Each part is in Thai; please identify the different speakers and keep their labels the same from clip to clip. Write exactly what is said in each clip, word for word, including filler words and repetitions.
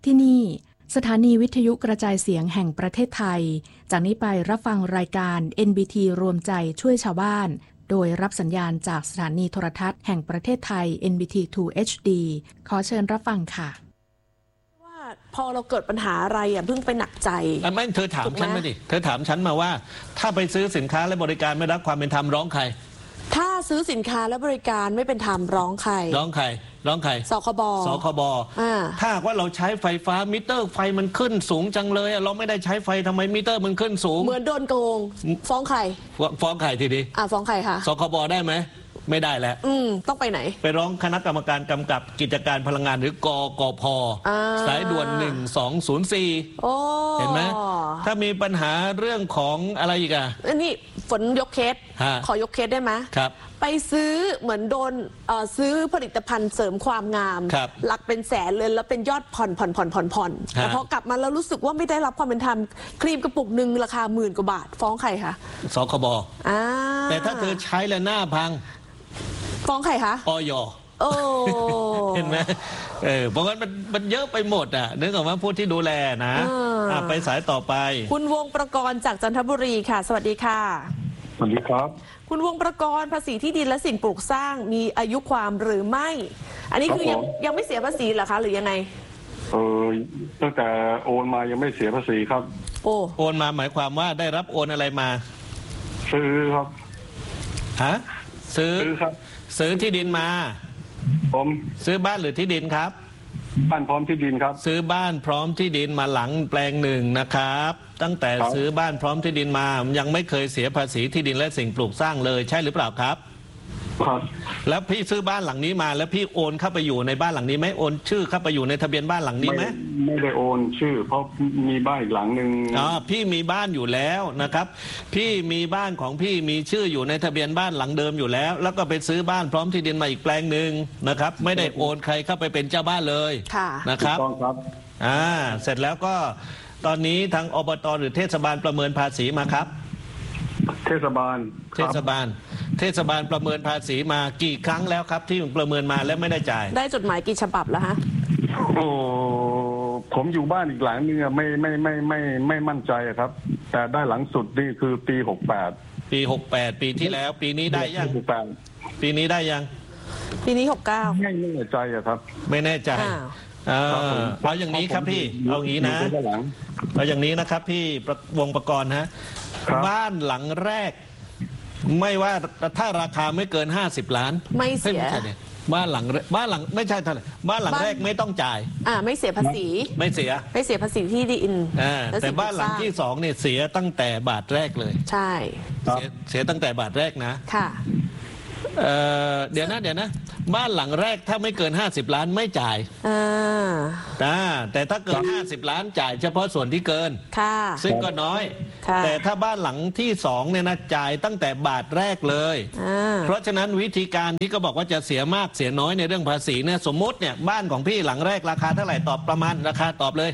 Speaker 1: ที่นี่สถานีวิทยุกระจายเสียงแห่งประเทศไทยจากนี้ไปรับฟังรายการ เอ็น บี ที รวมใจช่วยชาวบ้านโดยรับสัญญาณจากสถานีโทรทัศน์แห่งประเทศไทย เอ็น บี ที ทู เอช ดี ขอเชิญรับฟังค่ะ
Speaker 2: ว่าพอเราเกิดปัญหาอะไรอ่ะเพิ่งไปหนักใจ
Speaker 3: ไม่เธอถามฉันไม่ดิเธอถามฉันมาว่าถ้าไปซื้อสินค้าและบริการไม่รับความเป็นธรรมร้องใคร
Speaker 2: ถ้าซื้อสินค้าและบริการไม่เป็นธรรมร้องใคร
Speaker 3: ร้องใครร้องใคร
Speaker 2: สคบ
Speaker 3: สคบถ้าว่าเราใช้ไฟฟ้ามิเตอร์ไฟมันขึ้นสูงจังเลยเราไม่ได้ใช้ไฟทำไมมิเตอร์มันขึ้นสูง
Speaker 2: เหมือนโดนโกงฟ้องใคร
Speaker 3: ฟ้องใครทีนี้
Speaker 2: อ่ะฟ้องใครคะ
Speaker 3: สคบได้ไหมไม่ได้แล้ว
Speaker 2: อืมต้องไปไหน
Speaker 3: ไปร้องคณะกรรมการกำกับกิจการพลังงานหรือกกพ.สายด่วนหนึ่งสองศูนย์สี่เห็นไหมถ้ามีปัญหาเรื่องของอะไรอีกอ่ะ
Speaker 2: นี่ฝนยกเคสขอยกเคสได้ไหม
Speaker 3: ครับ
Speaker 2: ไปซื้อเหมือนโดนซื้อผลิตภัณฑ์เสริมความงามหลักเป็นแสนเลยแล้วเป็นยอดผ่อนผ่อนผ่อนผ่อนผ่อนแต่พอกลับมาแล้วรู้สึกว่าไม่ได้รับความเป็นธรรมครีมกระปุกหนึ่งราคาหมื่นกว่าบาทฟ้องใครคะ
Speaker 3: สคบแต่ถ้าเธอใช้แล้วหน้าพัง
Speaker 2: ฟ้องใครคะ
Speaker 3: อย.
Speaker 2: โอ้
Speaker 3: เห็นไหมเออเพราะงั้นมันมันเยอะไปหมดอ่ะนึกออกว่าผู้ที่ดูแลนะไปสายต่อไป
Speaker 2: คุณวงประกรณ์จากจันทบุรีค่ะสวัสดีค่ะ
Speaker 4: สวัสดีครับ
Speaker 2: คุณวงประกรณ์ภาษีที่ดินและสิ่งปลูกสร้างมีอายุความหรือไม่อันนี้คือยังยังไม่เสียภาษีเหรอคะหรือยังไง
Speaker 4: เออตั้งแต่โอนมายังไม่เสียภาษีครับ
Speaker 3: โอ้โอนมาหมายความว่าได้รับโอนอะไรมา
Speaker 4: ซื้อครับ
Speaker 3: ฮะซื้อ
Speaker 4: ครับ
Speaker 3: ซื้อที่ดินมา
Speaker 4: ผม
Speaker 3: ซื้อบ้านหรือที่ดินครับ
Speaker 4: บ้านพร้อมที่ดินครับ
Speaker 3: ซื้อบ้านพร้อมที่ดินมาหลังแปลงหนึ่งนะครับตั้งแต่ซื้อบ้านพร้อมที่ดินมายังไม่เคยเสียภาษีที่ดินและสิ่งปลูกสร้างเลยใช่หรือเปล่าครับ
Speaker 4: ครับ
Speaker 3: แล้วพี่ซื้อบ้านหลังนี้มาแล้วพี่โอนเข้าไปอยู่ในบ้านหลังนี้ไหมโอนชื่อเข้าไปอยู่ในทะเบียนบ้านหลังนี้ไหม
Speaker 4: ไม่ได้โอนชื่อเพราะมีบ้านอีกหลังหนึ่ง
Speaker 3: อ๋อพี่มีบ้านอยู่แล้วนะครับพี่มีบ้านของพี่มีชื่ออยู่ในทะเบียนบ้านหลังเดิมอยู่แล้วแล้วก็ไปซื้อบ้านพร้อมที่ดินมาอีกแปลงหนึ่งนะครับไม่ได้โอนใครเข้าไปเป็นเจ้าบ้านเลยนะครับ
Speaker 4: ต้องครับ
Speaker 3: อ่าเสร็จแล้วก็ตอนนี้ทางอบต.หรือเทศบาลประเมินภาษีมาครับ
Speaker 4: เทศบาล
Speaker 3: เทศบาลเทศบาลประเมินภาษีมากี่ครั้งแล้วครับที่ประเมินมาแล้วไม่ได้จ่าย
Speaker 2: ได้จดหมายกี่ฉบับแล้วฮะ
Speaker 4: โอ้ผมอยู่บ้านอีกหลังนึงไม่ไม่ไม่ไม่ไม่มั่นใจครับแต่ได้หลังสุดนี่คือปีหกแปด
Speaker 3: ปีหกแปดปีที่แล้วปีนี้ได้ยังปีนี้ได้ยัง
Speaker 2: ปีนี้หกเก้า
Speaker 4: ไม่แน่ใจอะครับ
Speaker 3: ไม่แน่ใจเอาอย่างนี้ครับพี่เอาอย่างนี้นะเอาอย่างนี้นะครับพี่วงประกรณ์ฮะบ้านหลังแรกไม่ว่าถ้าราคาไม่เกินห้าสิบล้าน
Speaker 2: ไม่เสีย
Speaker 3: บ้านหลังบ้านหลังไม่ใช่เท่าไหร่บ้านหลังแรกไม่ต้องจ่าย
Speaker 2: อ่าไม่เสียภาษี
Speaker 3: ไม่เสีย
Speaker 2: ไม่เสียภาษีที่ดิน
Speaker 3: แต่บ้านหลังที่สองเนี่ยเสียตั้งแต่บาทแรกเลย
Speaker 2: ใช่
Speaker 3: เสียเสียตั้งแต่บาทแรกนะ
Speaker 2: ค่ะ
Speaker 3: เอ่อเดี๋ยวนะเดี๋ยวนะบ้านหลังแรกถ้าไม่เกินห้าสิบล้านไม่จ่าย
Speaker 2: อ่า
Speaker 3: แต่ถ้าเกินห้าสิบล้านจ่ายเฉพาะส่วนที่เกิน
Speaker 2: ค่ะ
Speaker 3: ซึ่งก็น้อยแต่ถ้าบ้านหลังที่สองเนี่ยนะจ่ายตั้งแต่บาทแรกเลยเพราะฉะนั้นวิธีการที่ก็บอกว่าจะเสียมากเสียน้อยในเรื่องภาษีเนี่ยสมมติเนี่ยบ้านของพี่หลังแรกราคาเท่าไหร่ตอบประมาณราคาตอบเลย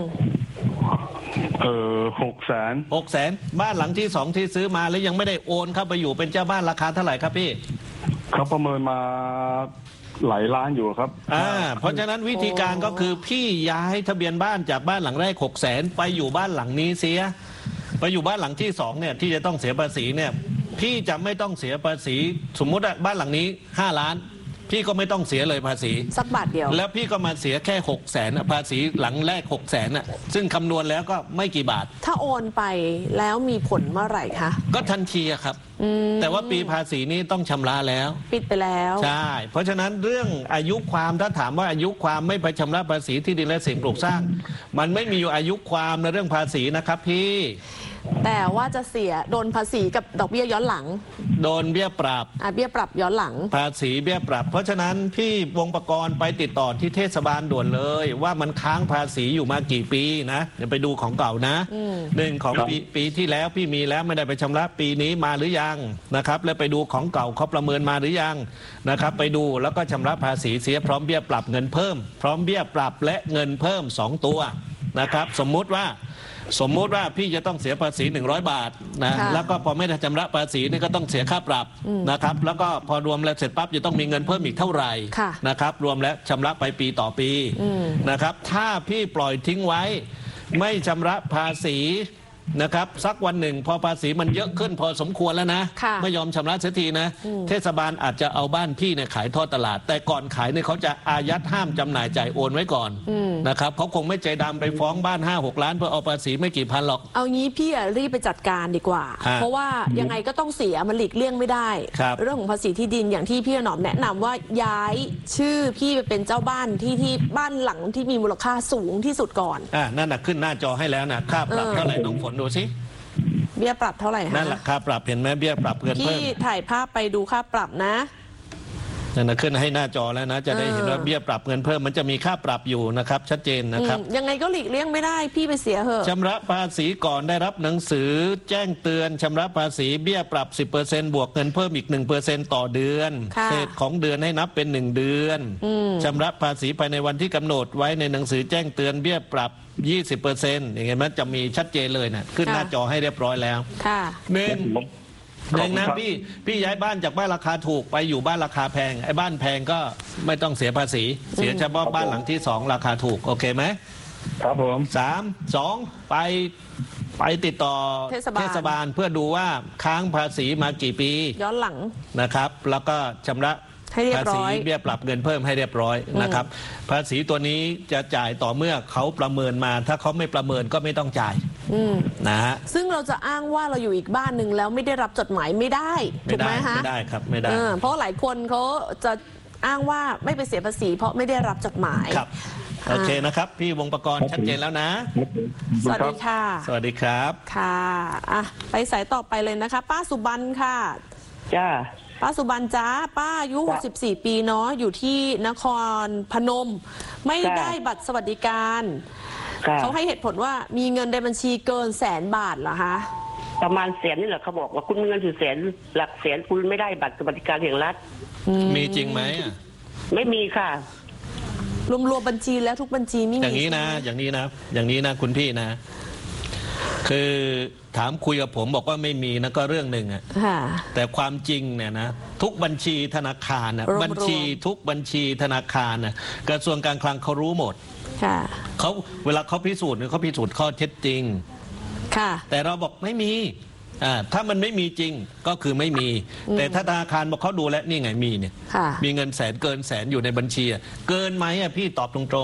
Speaker 4: เออหกแสน
Speaker 3: หกแสนบ้านหลังที่สองที่ซื้อมาแล้วยังไม่ได้โอนเข้าไปอยู่เป็นเจ้าบ้านราคาเท่าไหร่ครับพี่
Speaker 4: เขาประเมินมาหลายล้านอยู่ครับ
Speaker 3: อ่าเพราะฉะนั้นวิธีการก็คือพี่ย้ายทะเบียนบ้านจากบ้านหลังแรกหกแสนไปอยู่บ้านหลังนี้เสียไปอยู่บ้านหลังที่สองเนี่ยที่จะต้องเสียภาษีเนี่ยพี่จะไม่ต้องเสียภาษีสมมุติว่าบ้านหลังนี้ห้าล้านพี่ก็ไม่ต้องเสียเลยภาษี
Speaker 2: สักบาทเดียว
Speaker 3: แล้วพี่ก็มาเสียแค่หกแสนภาษีหลังแรกหกแสนอ่ะซึ่งคำนวณแล้วก็ไม่กี่บาท
Speaker 2: ถ้าโอนไปแล้วมีผลเมื่อไหร่คะ
Speaker 3: ก็ทันทีครับแต่ว่าปีภาษีนี้ต้องชำระแล้ว
Speaker 2: ปิดไปแล้ว
Speaker 3: ใช่เพราะฉะนั้นเรื่องอายุความถ้าถามว่าอายุความไม่ไปชำระภาษีที่ดินและสิ่งปลูกสร้างมันไม่มีอายุความในเรื่องภาษีนะครับพี่
Speaker 2: แต่ว่าจะเสียโดนภาษีกับดอกเบี้ยย้อนหลัง
Speaker 3: โดนเบี้ยปรับ
Speaker 2: อ่ะเบี้ยปรับย้อนหลัง
Speaker 3: ภาษีเบี้ยปรับเพราะฉะนั้นพี่วงประกรณ์ไปติดต่อที่เทศบาลด่วนเลยว่ามันค้างภาษีอยู่มากี่ปีนะเดี๋ยวไปดูของเก่านะหนึ่งของปีปีที่แล้วพี่มีแล้วไม่ได้ไปชำระปีนี้มาหรือยังนะครับแล้วไปดูของเก่าเขาประเมินมาหรือยังนะครับไปดูแล้วก็ชำระภาษีเสียพร้อมเบี้ยปรับเงินเพิ่มพร้อมเบี้ยปรับและเงินเพิ่มสองตัวนะครับสมมุติว่าสมมุติว่าพี่จะต้องเสียภาษีหนึ่งร้อยบาทนะแล้วก็พอไม่ได้ชำระภาษีนี่ก็ต้องเสียค่าปรับนะครับแล้วก็พอรวมแล้วเสร็จปั๊บจะต้องมีเงินเพิ่มอีกเท่าไหร่นะครับรวมแล้วชำระไปปีต่อปีนะครับถ้าพี่ปล่อยทิ้งไว้ไม่ชำระภาษีนะครับสักวันหนึ่งพอภาษีมันเยอะขึ้นพอสมควรแล้วนะไม่ยอมชำระเสียทีนะเทศบาลอาจจะเอาบ้านพี่เนี่ยขายทอดตลาดแต่ก่อนขายเนี่ยเขาจะอายัดห้ามจำหน่ายจ่ายโอนไว้ก่อนนะครับเขาคงไม่ใจดำไปฟ้องบ้าน ห้าหก ล้านเพื่อเอาภาษีไม่กี่พันหรอก
Speaker 2: เอางี้พี่รีบไปจัดการดีกว่าเพราะว่ายังไงก็ต้องเสียมันหลีกเลี่ยงไม่ได้เรื่องของภาษีที่ดินอย่างที่พี่หนอมแนะนำว่าย้ายชื่อพี่ไปเป็นเจ้าบ้านที่ที่บ้านหลังที่มีมูลค่าสูงที่สุดก่อน
Speaker 3: อ่านั่นน่ะขึ้นหน้าจอให้แล้วนะค่าปรับเท่าไหร่น้องฝนดูสิ
Speaker 2: เบี้ยปรับเท่าไหร่
Speaker 3: นั่นแหละค่าปรับเห็นไหมเบี้ยปรับเงินเพิ่ม
Speaker 2: พี่ถ่ายภาพไปดูค่าปรับนะ
Speaker 3: นั่นนะขึ้นให้หน้าจอแล้วนะจะได้เห็นว่าเบี้ยปรับเงินเพิ่มมันจะมีค่าปรับอยู่นะครับชัดเจนนะครับ
Speaker 2: ยังไงก็หลีกเลี่ยงไม่ได้พี่ไปเสียเหอะ
Speaker 3: ชำระภาษีก่อนได้รับหนังสือแจ้งเตือนชำระภาษีเบี้ยปรับ สิบเปอร์เซ็นต์ บวกเงินเพิ่มอีก หนึ่งเปอร์เซ็นต์ ต่อเดือนเศษของเดือนให้นับเป็นหนึ่งเดือนชำระภาษีภายในวันที่กำหนดไว้ในหนังสือแจ้งเตือนเบี้ยปรับ ยี่สิบเปอร์เซ็นต์ อย่างเงี้ยมันจะมีชัดเจนเลยนะขึ้นหน้าจอให้เรียบร้อยแล้วหนึ่งหนึ่งนะพี่พี่ย้ายบ้านจากบ้านราคาถูกไปอยู่บ้านราคาแพงไอ้บ้านแพงก็ไม่ต้องเสียภาษีเสียเฉพาะบ้านหลังที่สองราคาถูกโอเคไหม
Speaker 4: ครับผม
Speaker 3: สามสองไปไปติดต่อเทศบาลเพื่อดูว่าค้างภาษีมากี่ปี
Speaker 2: ย้อนหลัง
Speaker 3: นะครับแล้วก็ชำระภาษีเบี้ยปรับเงินเพิ่มให้เรียบร้อยนะครับภาษีตัวนี้จะจ่ายต่อเมื่อเขาประเมินมาถ้าเขาไม่ประเมินก็ไม่ต้องจ่ายนะฮะ
Speaker 2: ซึ่งเราจะอ้างว่าเราอยู่อีกบ้านหนึ่งแล้วไม่ได้รับจดหมายไม่ได้ถูกไหมฮะ
Speaker 3: ไม่ได้ครับไม่ได้
Speaker 2: เพราะหลายคนเขาจะอ้างว่าไม่ไปเสียภาษีเพราะไม่ได้รับจดหมาย
Speaker 3: ครับโอเคนะครับพี่วงศ์ประกรณ์ชัดเจนแล้วนะ
Speaker 2: สวัสดีค่ะ
Speaker 3: สวัสดีครับ
Speaker 2: ค่ะอ่ะไปสายต่อไปเลยนะคะป้าสุบรรณค่ะ
Speaker 5: จ้า
Speaker 2: ป้าสุบรรณจ้าป้าอายุหกสิบสี่ปีเนาะอยู่ที่นครพนมไม่ได้บัตรสวัสดิการเขาให้เหตุผลว่ามีเงินในบัญชีเกินแสนบาทเหรอคะ
Speaker 5: ประมาณแสนนี่แหละเขาบอกว่าคุณมีเงินถึงแสนหลักแสนคุณไม่ได้บัตรสวัสดิการแห่งรัฐ
Speaker 3: มีจริงไหม
Speaker 5: ไม่มีค่ะ
Speaker 2: รวมรวมบัญชีแล้วทุกบัญชีไม่มี
Speaker 3: อย่างนี้นะอย่างนี้นะอย่างนี้นะคุณพี่นะคือถามคุยกับผมบอกว่าไม่มีนะก็เรื่องหนึ่งอ่ะแต่ความจริงเนี่ยนะทุกบัญชีธนาคารนะบัญชีทุกบัญชีธนาคารนะกระทรวงการคลังเขารู้หมดเขาเวลาเขาพิสูจน์เขาพิสูจน์ข้อเท็จจริงแต่เราบอกไม่มีอ่าถ้ามันไม่มีจริงก็คือไม่มีแต่ถ้าธนาคารบอกเขาดูแล้วนี่ไงมีเนี่ยมีเงินแสนเกินแสนอยู่ในบัญชีเกินไหมอ่ะพี่ตอบตรง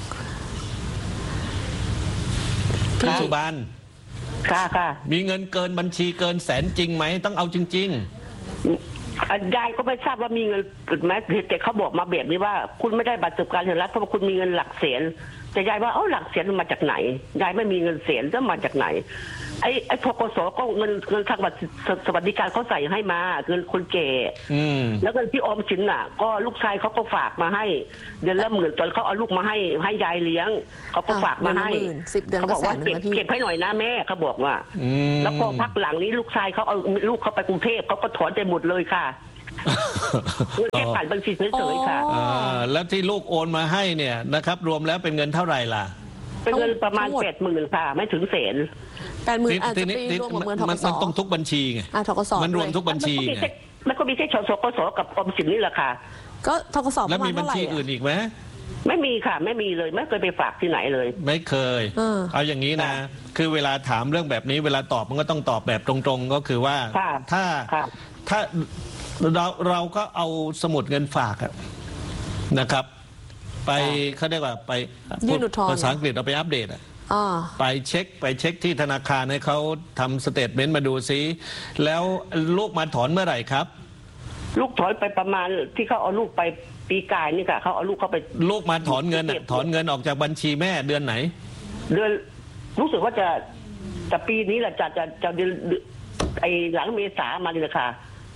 Speaker 3: ๆพี่สุบรรณ
Speaker 5: ค่ะค่ะ
Speaker 3: มีเงินเกินบัญชีเกินแสนจริงไหมต้องเอาจริง
Speaker 5: ๆยายก็ไม่ทราบว่ามีเงินไหมแต่เขาบอกมาแบบนี้ว่าคุณไม่ได้บัตรสวัสดิการแห่งรัฐเพราะว่าคุณมีเงินหลักแสนแต่ยายว่าเอ้าหลักแสนมันมาจากไหนยายไม่มีเงินแสนจะมาจากไหนไอ้ไอ้ทกสก็เงินเงินทางบัตรสวัสดิการเขาใส่ให้มาเงินคนแก่แล้วก็ที่ออมสินน่ะก็ลูกชายเขาก็ฝากมาให้เดือนละหมื่นตอนเขาเอาลูกมาให้ให้ยายเลี้ยงเขาก็ฝากมาให้เขาบอกว่าเก็บเก็บให้หน่อยนะแม่เขาบอกว่าแล้วพอพักหลังนี้ลูกชายเขาเอาลูกเขาไปกรุงเทพเขาก็ถอนไปหมดเลยค่ะเงินแค่ผ่านบัญชีเฉยๆค่ะ
Speaker 3: แล้วที่ลูกโอนมาให้เนี่ยนะครับรวมแล้วเป็นเงินเท่าไหร่ล่ะ
Speaker 5: เป็นเงินประมาณแปดหมื่นค่ะไม่ถึงแสน
Speaker 2: แปดหมื่นอาจจะไปรวมกับเงินทกส
Speaker 3: มันต้องทุกบัญชีไงมันรวมทุกบัญชีไง
Speaker 5: มันก็มีแค่ชสกสกับออมสินนี่แหละค่ะ
Speaker 2: ก็ทกส
Speaker 3: แล้วมีบัญชีอื่นอีกไหม
Speaker 5: ไม่มีค่ะไม่มีเลยไม่เคยไปฝากที่ไหนเลย
Speaker 3: ไม่เคยเอาอย่างนี้นะคือเวลาถามเรื่องแบบนี้เวลาตอบมันก็ต้องตอบแบบตรงๆก็คือว่าถ้าถ้าเราเราก็เอาสมุดเงินฝากนะครับไปเขาเรียกว่าไปภาษาอังกฤษเราไปอัปเดตอ่ะไปเช็คไปเช็คที่ธนาคารให้เขาทำสเตทเมนต์มาดูซิแล้วลูกมาถอนเมื่อไหร่ครับ
Speaker 5: ลูกถอนไปประมาณที่เขาเอาลูกไปปีกายนี่ค่ะเขาเอาลูกเขาไป
Speaker 3: ลูกมาถอนเงินถอนเงินออกจากบัญชีแม่เดือนไหน
Speaker 5: เดือนรู้สึกว่าจะจะปีนี้แหละจะจะจะเดือนไอหลังเมษามาเลยค่ะ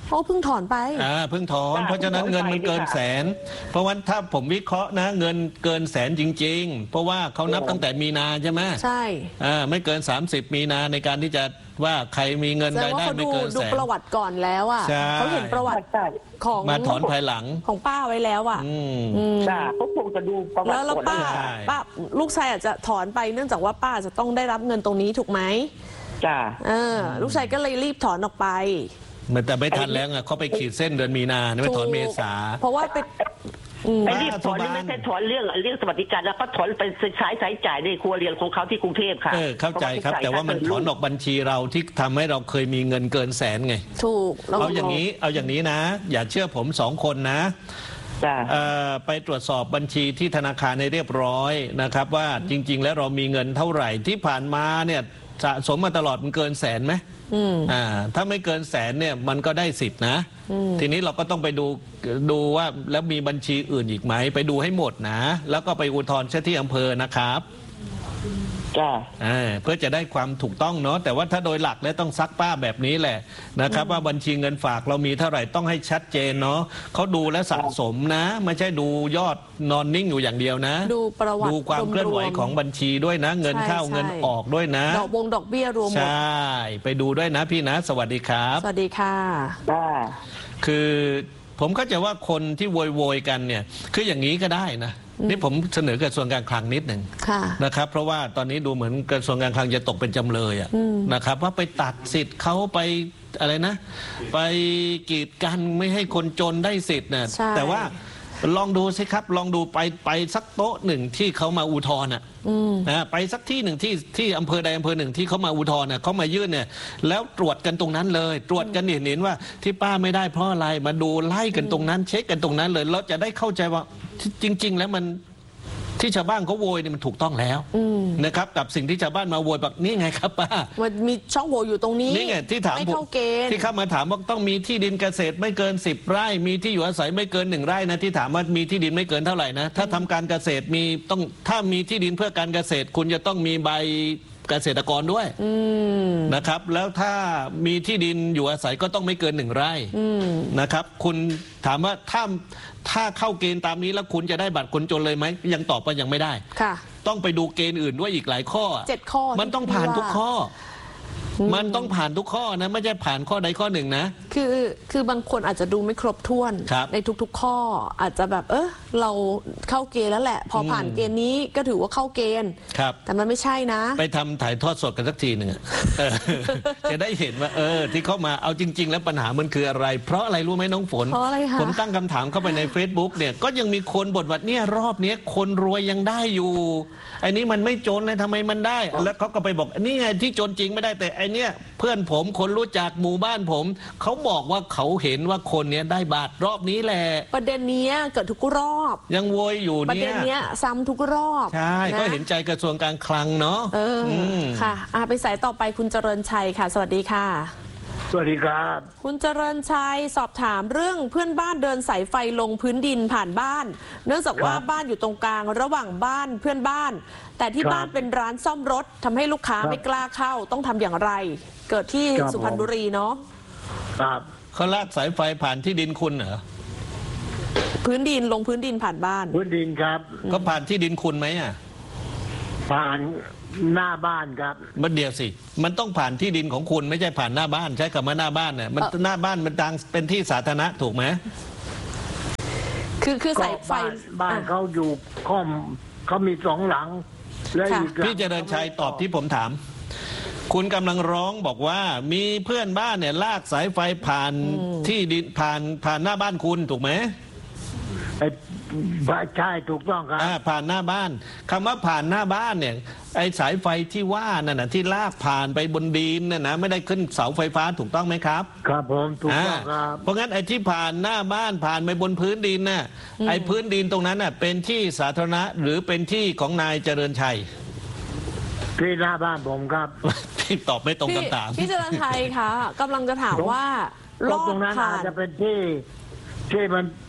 Speaker 2: โอ้เพิ่งถอนไป
Speaker 3: อ่าเพิ่งถอนเพราะฉะนั้นเงินมันเกินแสนเพราะว่าถ้าผมวิเคราะห์นะเงินเกินแสนจริงๆเพราะว่าเขานับตั้งแต่มีนาใช่ไหม
Speaker 2: ใช่
Speaker 3: อ่าไม่เกินสามสิบมีนาในการที่จะว่าใครมีเงินรายได้ไม่เกินแสน
Speaker 2: ดูประวัติก่อนแล้วอ่ะเขาเห็นประวัติของ
Speaker 3: มาถอนภายหลัง
Speaker 2: ของป้าไว้แล้วอ่ะ
Speaker 5: จ้าเขาคงจะดูประวัติ
Speaker 2: แล้วป้าป้าลูกชายอาจจะถอนไปเนื่องจากว่าป้าจะต้องได้รับเงินตรงนี้ถูกไหม
Speaker 5: จ้า
Speaker 2: เออลูกชายก็เลยรีบถอนออกไป
Speaker 3: มันแต่ไม่ทันแล้วไงเขาไปขีดเส้นเดือนมีนาไม่ถอนเมษา
Speaker 2: เพราะว่าไป
Speaker 5: ไอ้รีบถอนนี่ไม่ใช่ถอนเรื่องเรื่องสวัสดิการแล้วก็ถอนไปใช้ใช้จ่ายในครัวเรือนของเขาที่กรุงเทพค่ะ
Speaker 3: เออเข้าใจครับแต่ว่ามันถอนออกบัญชีเราที่ทำให้เราเคยมีเงินเกินแสนไง
Speaker 2: ถูก
Speaker 3: เอาอย่างนี้เอาอย่างนี้นะอย่าเชื่อผมสองคนนะไปตรวจสอบบัญชีที่ธนาคารในเรียบร้อยนะครับว่าจริงๆแล้วเรามีเงินเท่าไหร่ที่ผ่านมาเนี่ยสะสมมาตลอดมันเกินแสนไหมอ่าถ้าไม่เกินแสนเนี่ยมันก็ได้สิทธินะทีนี้เราก็ต้องไปดูดูว่าแล้วมีบัญชีอื่นอีกไหมไปดูให้หมดนะแล้วก็ไปอุทธรณ์ที่อำเภอนะครับ
Speaker 5: จ้า
Speaker 3: เพื่อจะได้ความถูกต้องเนาะแต่ว่าถ้าโดยหลักแล้วต้องซักป้าแบบนี้แหละนะครับว่าบัญชีเงินฝากเรามีเท่าไหร่ต้องให้ชัดเจนเนาะเขาดูและสะสมนะไม่ใช่ดูยอดนอนนิ่งอยู่อย่างเดียวนะ
Speaker 2: ดูประวัติ
Speaker 3: ดูความเคลื่อนไหวของบัญชีด้วยนะเงินเข้าเงินออกด้วยนะ
Speaker 2: ดอกบงดอกเบี้ยรวมหมด
Speaker 3: ใช่ไปดูด้วยนะพี่นะสวัสดีครับ
Speaker 2: สวัสดีค่ะ
Speaker 3: คือผมเข้าใจว่าคนที่โวยโวยกันเนี่ยคืออย่างนี้ก็ได้นะนี่ผมเสนอกระทรวงการคลังนิดหนึ่งนะครับเพราะว่าตอนนี้ดูเหมือนกระทรวงการคลังจะตกเป็นจำเลยนะครับว่าไปตัดสิทธิ์เขาไปอะไรนะไปกีดกันไม่ให้คนจนได้สิทธิ์เนี่ยแต่ว่าลองดูสิครับลองดูไปไปสักโต๊ะหนึ่งที่เขามาอุทธรณ์อ่ะนะไปสักที่หนึ่งที่ที่อำเภอใดอำเภอหนึ่งที่เขามาอุทธรณ์เนี่ยเขามายื่นเนี่ยแล้วตรวจกันตรงนั้นเลยตรวจกันเห็นเห็นว่าที่ป้าไม่ได้เพราะอะไรมาดูไล่กันตรงนั้นเช็คกันตรงนั้นเลยแล้วจะได้เข้าใจว่าจริงๆแล้วมันที่ชาวบ้านเขาโวยเนี่ยมันถูกต้องแล้วนะครับกับสิ่งที่ชาวบ้านมาโวยแบบนี่ไงครับป้า
Speaker 2: มันมีช่องโหว่อยู่ตรงนี้
Speaker 3: นี่ไงที่ถาม
Speaker 2: ไม่เข้าเกณฑ์
Speaker 3: ที่เข้ามาถามว่าต้องมีที่ดินเกษตรไม่เกินสิบไร่มีที่อยู่อาศัยไม่เกินหนึ่งไร่นะที่ถามว่ามีที่ดินไม่เกินเท่าไหร่นะถ้าทำการเกษตรมีต้องถ้ามีที่ดินเพื่อการเกษตรคุณจะต้องมีใบเกษตรกรด้วยนะครับแล้วถ้ามีที่ดินอยู่อาศัยก็ต้องไม่เกินหนึ่งไร่นะครับคุณถามว่าถ้าถ้าเข้าเกณฑ์ตามนี้แล้วคุณจะได้บัตรคนจนเลยไหมยังตอบว่ายังไม่ได้ต้องไปดูเกณฑ์อื่นด้วยอีกหลายข้อ
Speaker 2: เจ็ดข้อ
Speaker 3: มันต้องผ่านทุกข้อมันต้องผ่านทุกข้อนะไม่ใช่ผ่านข้อใดข้อหนึ่งนะ
Speaker 2: คือคือบางคนอาจจะดูไม่ครบถ้วนในทุกๆข้ออาจจะแบบเออเราเข้าเกณฑ์แล้วแหละพอผ่านเกณฑ์นี้ก็ถือว่าเข้าเกณฑ์แต่มันไม่ใช่นะ
Speaker 3: ไปทำถ่ายทอดสดกันสักทีหนึ่งจะได้เห็นว่าเออที่เข้ามาเอาจริงๆแล้วปัญหามันคืออะไรเพราะอะไรรู้ไหมน้องฝนผมตั้งคำถามเข้าไปใน Facebook เนี่ยก็ยังมีคนบ่นว่าเนี่ยรอบนี้คนรวยยังได้อยู่ไอ้นี้มันไม่จนเลยทำไมมันได้แล้วเขาก็ไปบอกนี่ไงที่จนจริงไม่ได้แต่ไอ้เนี่ยเพื่อนผมคนรู้จักหมู่บ้านผมเขาบอกว่าเขาเห็นว่าคนเนี้ยได้บาทรอบนี้แหละ
Speaker 2: ประเด็นนี้เกิดทุกรอบ
Speaker 3: ยังโวยอยู่เนี่ย
Speaker 2: ประเด็นนี้ซ้ำทุกรอบ
Speaker 3: ใช่ก็เห็นใจกระทรวงการคลังเนาะ
Speaker 2: เออค่ะไปสายต่อไปคุณเจริญชัยค่ะสวัสดีค่ะ
Speaker 6: สวัสดีครับ
Speaker 2: คุณเจริญชัยสอบถามเรื่องเพื่อนบ้านเดินสายไฟลงพื้นดินผ่านบ้านเนื่องจากว่าบ้านอยู่ตรงกลางระหว่างบ้านเพื่อนบ้านแต่ที่บ้านเป็นร้านซ่อมรถทำให้ลูกค้าไม่กล้าเข้าต้องทำอย่างไรเกิดที่สุพรรณบุรีเนาะ
Speaker 6: ครับ
Speaker 3: เขาลากสายไฟผ่านที่ดินคุณเหรอ
Speaker 2: พื้นดินลงพื้นดินผ่านบ้าน
Speaker 6: พื้นดินครับ
Speaker 3: ก็ผ่านที่ดินคุณไหมอ่ะ
Speaker 6: ผ่านหน้าบ้านครับ
Speaker 3: มันเดียวสิมันต้องผ่านที่ดินของคุณไม่ใช่ผ่านหน้าบ้านใช้คำว่าหน้าบ้านเนี่ยมันหน้าบ้านมันทางเป็นที่สาธารณะถูกไหม
Speaker 2: คือคือสายไฟ
Speaker 6: บ้านเขาอยู่ข้อมเขามีสองหลัง
Speaker 3: และพี่เจริญชัยตอบที่ผมถามคุณกำลังร้องบอกว่ามีเพื่อนบ้านเนี่ยลากสายไฟผ่านที่ดินผ่านผ่านหน้าบ้านคุณถูกไหม
Speaker 6: ใช่ถูกต้องครับ
Speaker 3: ผ่านหน้าบ้านคำว่าผ่านหน้าบ้านเนี่ยไอ้สายไฟที่ว่านั่นนะที่ลากผ่านไปบนดินน่ะนะไม่ได้ขึ้นเสาไฟฟ้าถูกต้องไหมครับ
Speaker 6: ครับผมถูกต้องครับ
Speaker 3: เพราะงั้นไอ้ที่ผ่านหน้าบ้านผ่านไปบนพื้นดินน่ะไอ้พื้นดินตรงนั้นน่ะเป็นที่สาธารณะหรือเป็นที่ของนายเจริญชัย
Speaker 6: ที่หน้าบ้านผมครับ
Speaker 3: ที่ตอบไม่ตรงคำถาม
Speaker 2: พี่เจริญชัยคะกำลังจะถามว่าร
Speaker 6: อบตรงนั้นอาจจะเป็นที่ที่มัน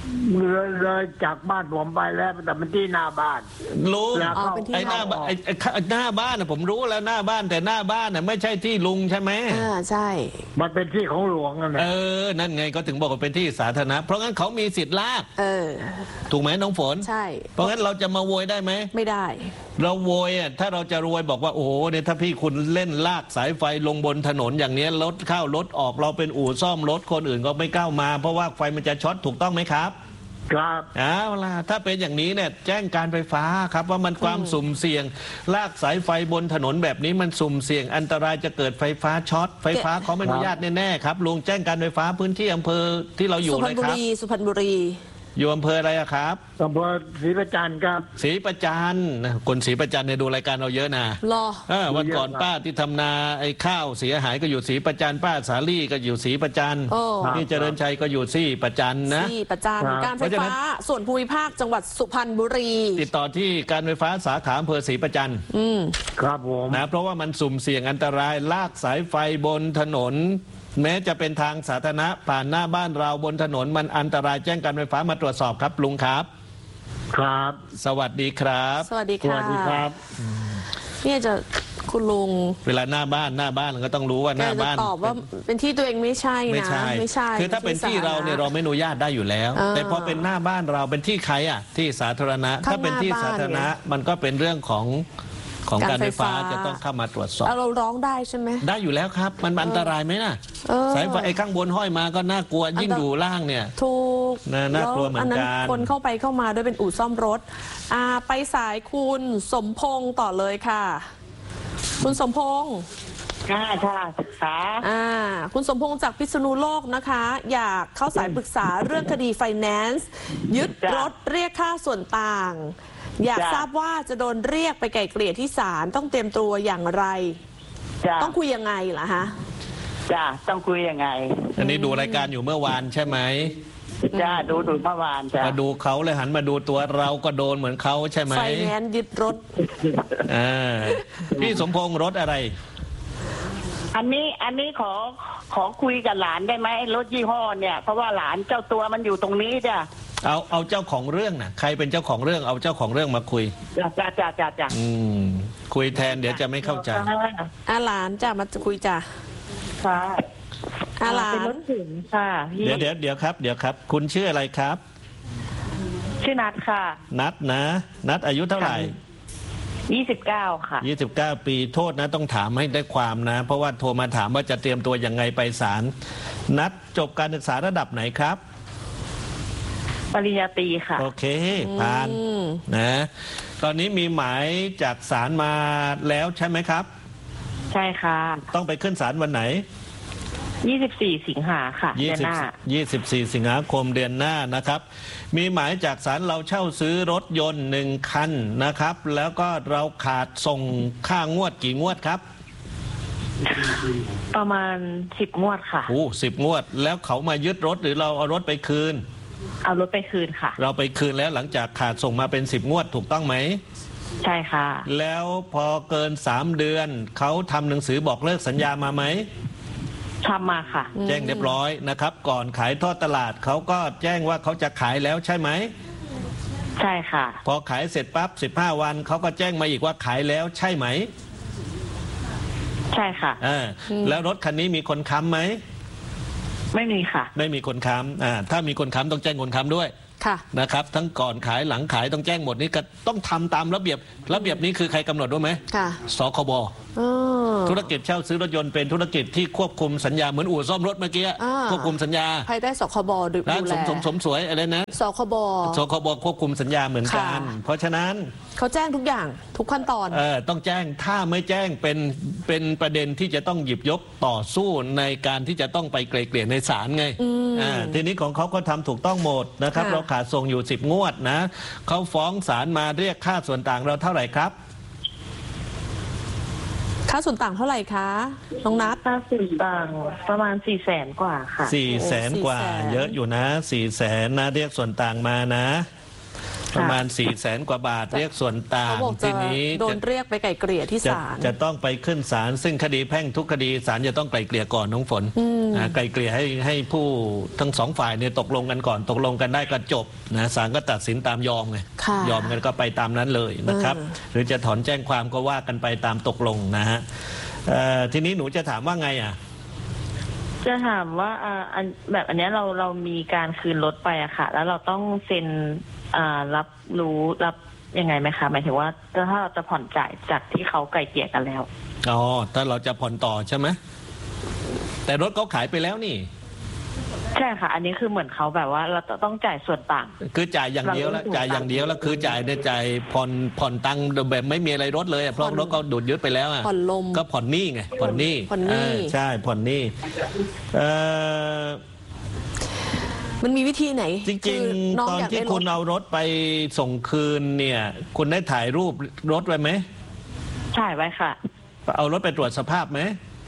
Speaker 6: เลยเลยจากบ้านผมไปแล้วแต่มันที่หน้าบ้าน
Speaker 3: ลุง
Speaker 6: แล้วเข้า
Speaker 3: ไอ้หน้าบ้านไอ้ไอ้ไอ้หน้าบ้านน่ะผมรู้แล้วหน้าบ้านแต่หน้าบ้านน่ะไม่ใช่ที่ลุงใช่ไหม
Speaker 2: อ่าใช่
Speaker 6: มันเป็นที่ของหลวงนั่นแหละ
Speaker 3: เออนั่นไงก็ถึงบอกว่าเป็นที่สาธารณะเพราะงั้นเขามีสิทธิ์ลาก
Speaker 2: เออ
Speaker 3: ถูกไหมน้องฝน
Speaker 2: ใช่
Speaker 3: เพราะงั้นเราจะมาโวยได้ไหม
Speaker 2: ไม่ได้
Speaker 3: เราโวยอ่ะถ้าเราจะรวยบอกว่าโอ้โหเนี่ยถ้าพี่คุณเล่นลากสายไฟลงบนถนนอย่างเนี้ยรถเข้ารถออกเราเป็นอู่ซ่อมรถคนอื่นก็ไม่กล้ามาเพราะว่าไฟมันจะช็อตถูกต้องไหมครับ
Speaker 6: ครับ
Speaker 3: เอาล่ะถ้าเป็นอย่างนี้เนี่ยแจ้งการไฟฟ้าครับว่ามันความสุ่มเสี่ยงลากสายไฟบนถนนแบบนี้มันสุ่มเสี่ยงอันตรายจะเกิดไฟฟ้าช็อตไฟฟ้าเขาไม่อนุญาตแน่ๆครับลุงแจ้งการไฟฟ้าพื้นที่อำเภอที่เราอยู่
Speaker 2: สุพร
Speaker 3: เล
Speaker 2: รณ
Speaker 3: ย
Speaker 2: บุ
Speaker 3: ครับ
Speaker 2: รีสุพรรณบุรี
Speaker 3: อยู่อำเภออะไรอะครับ
Speaker 6: อำเภอศรีประจันทร์ครับ
Speaker 3: ศรีประจันทร์นะคนศรีประจันทร์เนี่ยดูรายการเราเยอะนะ
Speaker 2: รอ
Speaker 3: เออวันก่อนป้าที่ทำนาไอ้ข้าวเสียหายก็อยู่ศรีประจันทร์ป้าสาลี่ก็อยู่ศรีประจันทร์
Speaker 2: โอ้
Speaker 3: นี่เจริญชัยก็อยู่ศรีประจันทร์นะ
Speaker 2: ที่ประจาน
Speaker 6: ครับ
Speaker 2: การไฟ
Speaker 3: เพราะฉะนั้
Speaker 2: ฟ้าน ส่วนภูมิภาคจังหวัดสุพรรณบุรี
Speaker 3: ติดต่อที่การไฟฟ้าสาขาอำเภอศรีประจันทร์
Speaker 2: อืม
Speaker 6: ครับผม
Speaker 3: นะเพราะว่ามันสุ่มเสี่ยงอันตรายลากสายไฟบนถนน แม้จะเป็นทางสาธารณะผ่านหน้าบ้านเราบนถนนมันอันตรายแจ้งการไฟฟ้ามาตรวจสอบครับลุงครับ
Speaker 6: ครับ
Speaker 3: สวัสดีครับ
Speaker 2: สวัสดี
Speaker 6: ส
Speaker 2: ค่ะ
Speaker 6: วัสดีครับ
Speaker 2: เนี่ยจะคุณลุง
Speaker 3: เวลาหน้าบ้านหน้าบ้านก็ต้องรู้ว่าห
Speaker 2: แก
Speaker 3: น้า
Speaker 2: จะ
Speaker 3: บ้าน
Speaker 2: ตอบว่าเป็นที่ตัวเองไม่ใช่
Speaker 3: ไม่
Speaker 2: นะ
Speaker 3: ใช่
Speaker 2: ไม่ใช่
Speaker 3: คือถ้าเป็นที่เราเนี่ยเราไม่อนุญาตได้อยู่แล้ว
Speaker 2: เออ
Speaker 3: แต่พอเป็นหน้าบ้านเราเป็นที่ใครอ่ะที่สาธารณะ
Speaker 2: ข้าง
Speaker 3: ถ้าเป็นที่สาธารณะ
Speaker 2: หน้าบ้าน
Speaker 3: มันก็เป็นเรื่องของของ
Speaker 2: กา
Speaker 3: การ ร
Speaker 2: ไฟ
Speaker 3: ไฟฟ้า
Speaker 2: ฟ้า
Speaker 3: จะต้องเข้ามาตรวจสอบ
Speaker 2: แล้วเราร้องได้ใช่ไหม
Speaker 3: ได้อยู่แล้วครับ มันอันตรายไหมน่ะ
Speaker 2: เออ
Speaker 3: สายไฟไอ้ข้างบนห้อยมาก็น่ากลัวยิ่งอยู่ล่างเนี่ย
Speaker 2: ถูก
Speaker 3: น่าน่ากลัวเหมือนกัน
Speaker 2: แล้คนเข้าไปเข้ามาด้วยเป็นอู่ซ่อมรถอ่าไปสายคุณสมพงษ์ต่อเลยค่ะ คุณสมพงษ์
Speaker 5: ค่ะค่ะศึกษา
Speaker 2: อ่าคุณสมพงษ์จากพิษณุโลกนะคะ อยากเข้าสายปรึกษาเรื่องคดีไฟแนนซ์ยึดรถเรียกค่าส่วนต่าง อยาก
Speaker 5: จ้ะ
Speaker 2: ทราบว่าจะโดนเรียกไปไกล่เกลี่ยที่ศาลต้องเตรียมตัวอย่างไร
Speaker 5: จ้ะ
Speaker 2: ต้องคุยยังไงล่ะฮะ
Speaker 5: จ้ะต้องคุยยังไง
Speaker 3: อันนี้ดูรายการอยู่เมื่อวานใช่ไหม
Speaker 5: จ้ะดูดูเมื่อวานจ้ะ
Speaker 3: มาดูเขาเลยหันมาดูตัวเราก็โดนเหมือนเขาใช่ไหม
Speaker 2: ไฟแนนซ์ยึดรถ
Speaker 3: อ่าพี่สมพงษ์รถอะไร
Speaker 5: อันนี้อันนี้ขอขอคุยกับหลานได้ไหมรถยี่ห้อเนี่ยเพราะว่าหลานเจ้าตัวมันอยู่ตรงนี้จ้ะ
Speaker 3: เอาเอาเจ้าของเรื่องนะใครเป็นเจ้าของเรื่องเอาเจ้าของเรื่องมาคุย
Speaker 5: จ้ะจ้ะจ้ะจ้ะจ้ะ
Speaker 3: อืมคุยแทนเดี๋ยวจะไม่เข้าใจ
Speaker 2: อาหลานจ้ะมาคุยจ้ะ
Speaker 5: ค่ะ
Speaker 2: อาหลา
Speaker 5: เป็น
Speaker 2: น
Speaker 5: รถเข็นค่ะพี่
Speaker 3: เดี๋ยวเดี๋ยวเดี๋ยวครับเดี๋ยวครับ คุณชื่ออะไรครับ
Speaker 5: ชื่อนัทค่ะ
Speaker 3: นัดนะ นัดอายุเท่าไหร่
Speaker 5: ยี่สิบเก้าค่ะ
Speaker 3: ยี่สิบเก้าปีโทษนะต้องถามให้ได้ความนะ เพราะว่าโทรมาถามว่าจะเตรียมตัวยังไงไปศาลนัดจบการศึกษาระดับไหนครับ
Speaker 5: ปริญญาตรีค่ะ
Speaker 3: โอเคผ่านนะตอนนี้มีหมายจากศาลมาแล้วใช่ไหมครับ
Speaker 5: ใช่ค่ะ
Speaker 3: ต้องไปขึ้นศาลวันไหน
Speaker 5: ยี่สิบสี่สิงหาค่ะเดือนหน้า
Speaker 3: ยี่สิบสี่สิงหาคมเดือนหน้านะครับ มีหมายจากศาลเราเช่าซื้อรถยนต์หนึ่งคันนะครับ แล้วก็เราขาดส่งค่างวดกี่งวดครับ
Speaker 5: ประมาณสิบงวดค่ะ
Speaker 3: โอ้สิบงวด แล้วเขามายึดรถหรือเราเอารถไปคืน
Speaker 5: เอารถไปคืนค่ะ
Speaker 3: เราไปคืนแล้วหลังจากขาดส่งมาเป็นสิบงวดถูกต้องไหม
Speaker 5: ใช่ค่ะ
Speaker 3: แล้วพอเกินสามเดือนเขาทำหนังสือบอกเลิกสัญญามาไหม
Speaker 5: ทำมาค่ะ
Speaker 3: แจ้งเรียบร้อยนะครับ ก่อนขายทอดตลาดเขาก็แจ้งว่าเขาจะขายแล้วใช่ไหม
Speaker 5: ใช่ค่ะ
Speaker 3: พอขายเสร็จปั๊บสิบห้าวันเขาก็แจ้งมาอีกว่าขายแล้วใช่ไหม
Speaker 5: ใช่ค่ะ
Speaker 3: อ่าแล้วรถคันนี้มีคนค้ำไหม
Speaker 5: ไม่มีค่ะ
Speaker 3: ไม่มีคนค้ำอ่าถ้ามีคนค้ำต้องแจ้งคนค้ำด้วย
Speaker 2: ค่ะ
Speaker 3: นะครับ ทั้งก่อนขายหลังขายต้องแจ้งหมดนี่ก็ต้องทำตามระเบียบระเบียบนี้คือใครกำหนดด้วยไหม
Speaker 2: ค่ะ
Speaker 3: สคบ
Speaker 2: เออ
Speaker 3: ธุรกิจเช่าซื้อรถยนต์เป็นธุรกิจที่ควบคุมสัญญาเหมือนอู่ซ่อมรถเมื่อกี้
Speaker 2: อ่า
Speaker 3: ควบคุมสัญญา
Speaker 2: ภายใต้สคบดู
Speaker 3: ร้าน
Speaker 2: ดู
Speaker 3: ส
Speaker 2: แล
Speaker 3: มสมสมสวยอะไรนะ
Speaker 2: สคบ
Speaker 3: สคบควบคุมสัญญาเหมือนกัน
Speaker 2: ค่ะ
Speaker 3: เพราะฉะนั้น
Speaker 2: เขาแจ้งทุกอย่างทุกขั้นตอน
Speaker 3: เออต้องแจ้งถ้าไม่แจ้งเป็นเป็นประเด็นที่จะต้องหยิบยกต่อสู้ในการที่จะต้องไปไกลเกลี่ยในศาลไงอ่าทีนี้ของเขาก็ทำถูกต้องหมดนะครับ
Speaker 2: ค่ะ
Speaker 3: เราขาดส่งอยู่สิบงวดนะเขาฟ้องศาลมาเรียกค่าส่วนต่างเราเท่าไหร่ครับ
Speaker 2: ค่าส่วนต่างเท่าไหร่คะน้องนัท
Speaker 5: ค่าส่วนต่างประมาณสี่แสนกว่าค่ะ
Speaker 3: สี่แสนกว่า
Speaker 2: สี่แสน
Speaker 3: เยอะอยู่นะสี่แสนนะเรียกส่วนต่างมานะประมาณสี่แสนกว่าบาทเรียกส่วนต่างทีนี้
Speaker 2: โดนเรียกไปไกล่เกลี่ยที่ศาล
Speaker 3: จะต้องไปขึ้นศาลซึ่งคดีแพ่งทุกคดีศาลจะต้องไกล่เกลี่ยก่อนน้องฝนไกล่เกลี่ยให้ให้ผู้ทั้งสองฝ่ายเนี่ยตกลงกันก่อนตกลงกันได้ก็จบนะศาลก็ตัดสินตามยอมไงยอมกันก็ไปตามนั้นเลยนะครับหรือจะถอนแจ้งความก็ว่ากันไปตามตกลงนะฮะทีนี้หนูจะถามว่าไงอ่ะ
Speaker 7: จะถามว่าอ่าแบบอันนี้เราเรามีการคืนรถไปอะค่ะแล้วเราต้องเซ็นอ่ารับรู้รับยังไงไหมคะหมายถึงว่าถ้าเราจะผ่อนจ่ายจากที่เขาไกล่เกลี่ยกันแล้ว
Speaker 3: อ๋อถ้าเราจะผ่อนต่อใช่ไหมแต่รถเขาขายไปแล้วนี่
Speaker 7: ใช่ค่ะอันนี้คือเหมือนเขาแบบว่าเราต้องจ่ายส่วนต่าง
Speaker 3: คือจ่ายอย่างเดียวแล้วจ่ายอย่างเดียวแล้วคือจ่ายได้จ่ายผ่อนผ่อนตังค์แบบไม่มีอะไรรถเลยเพราะรถเขาดูดยึดไปแล้วอ่ะ
Speaker 2: ผ่อนลม
Speaker 3: ก็ผ่อนหนี้ไงผ่อนหนี้
Speaker 2: ผ่อนหนี้
Speaker 3: ใช่ผ่อนหนี้
Speaker 2: มันมีวิธีไหน
Speaker 3: จริงๆตอนที่คุณเอารถไปส่งคืนเนี่ยคุณได้ถ่ายรูปรถไว้ไหม
Speaker 7: ถ่ายไว้ค่ะ
Speaker 3: เอารถไปตรวจสภาพไหม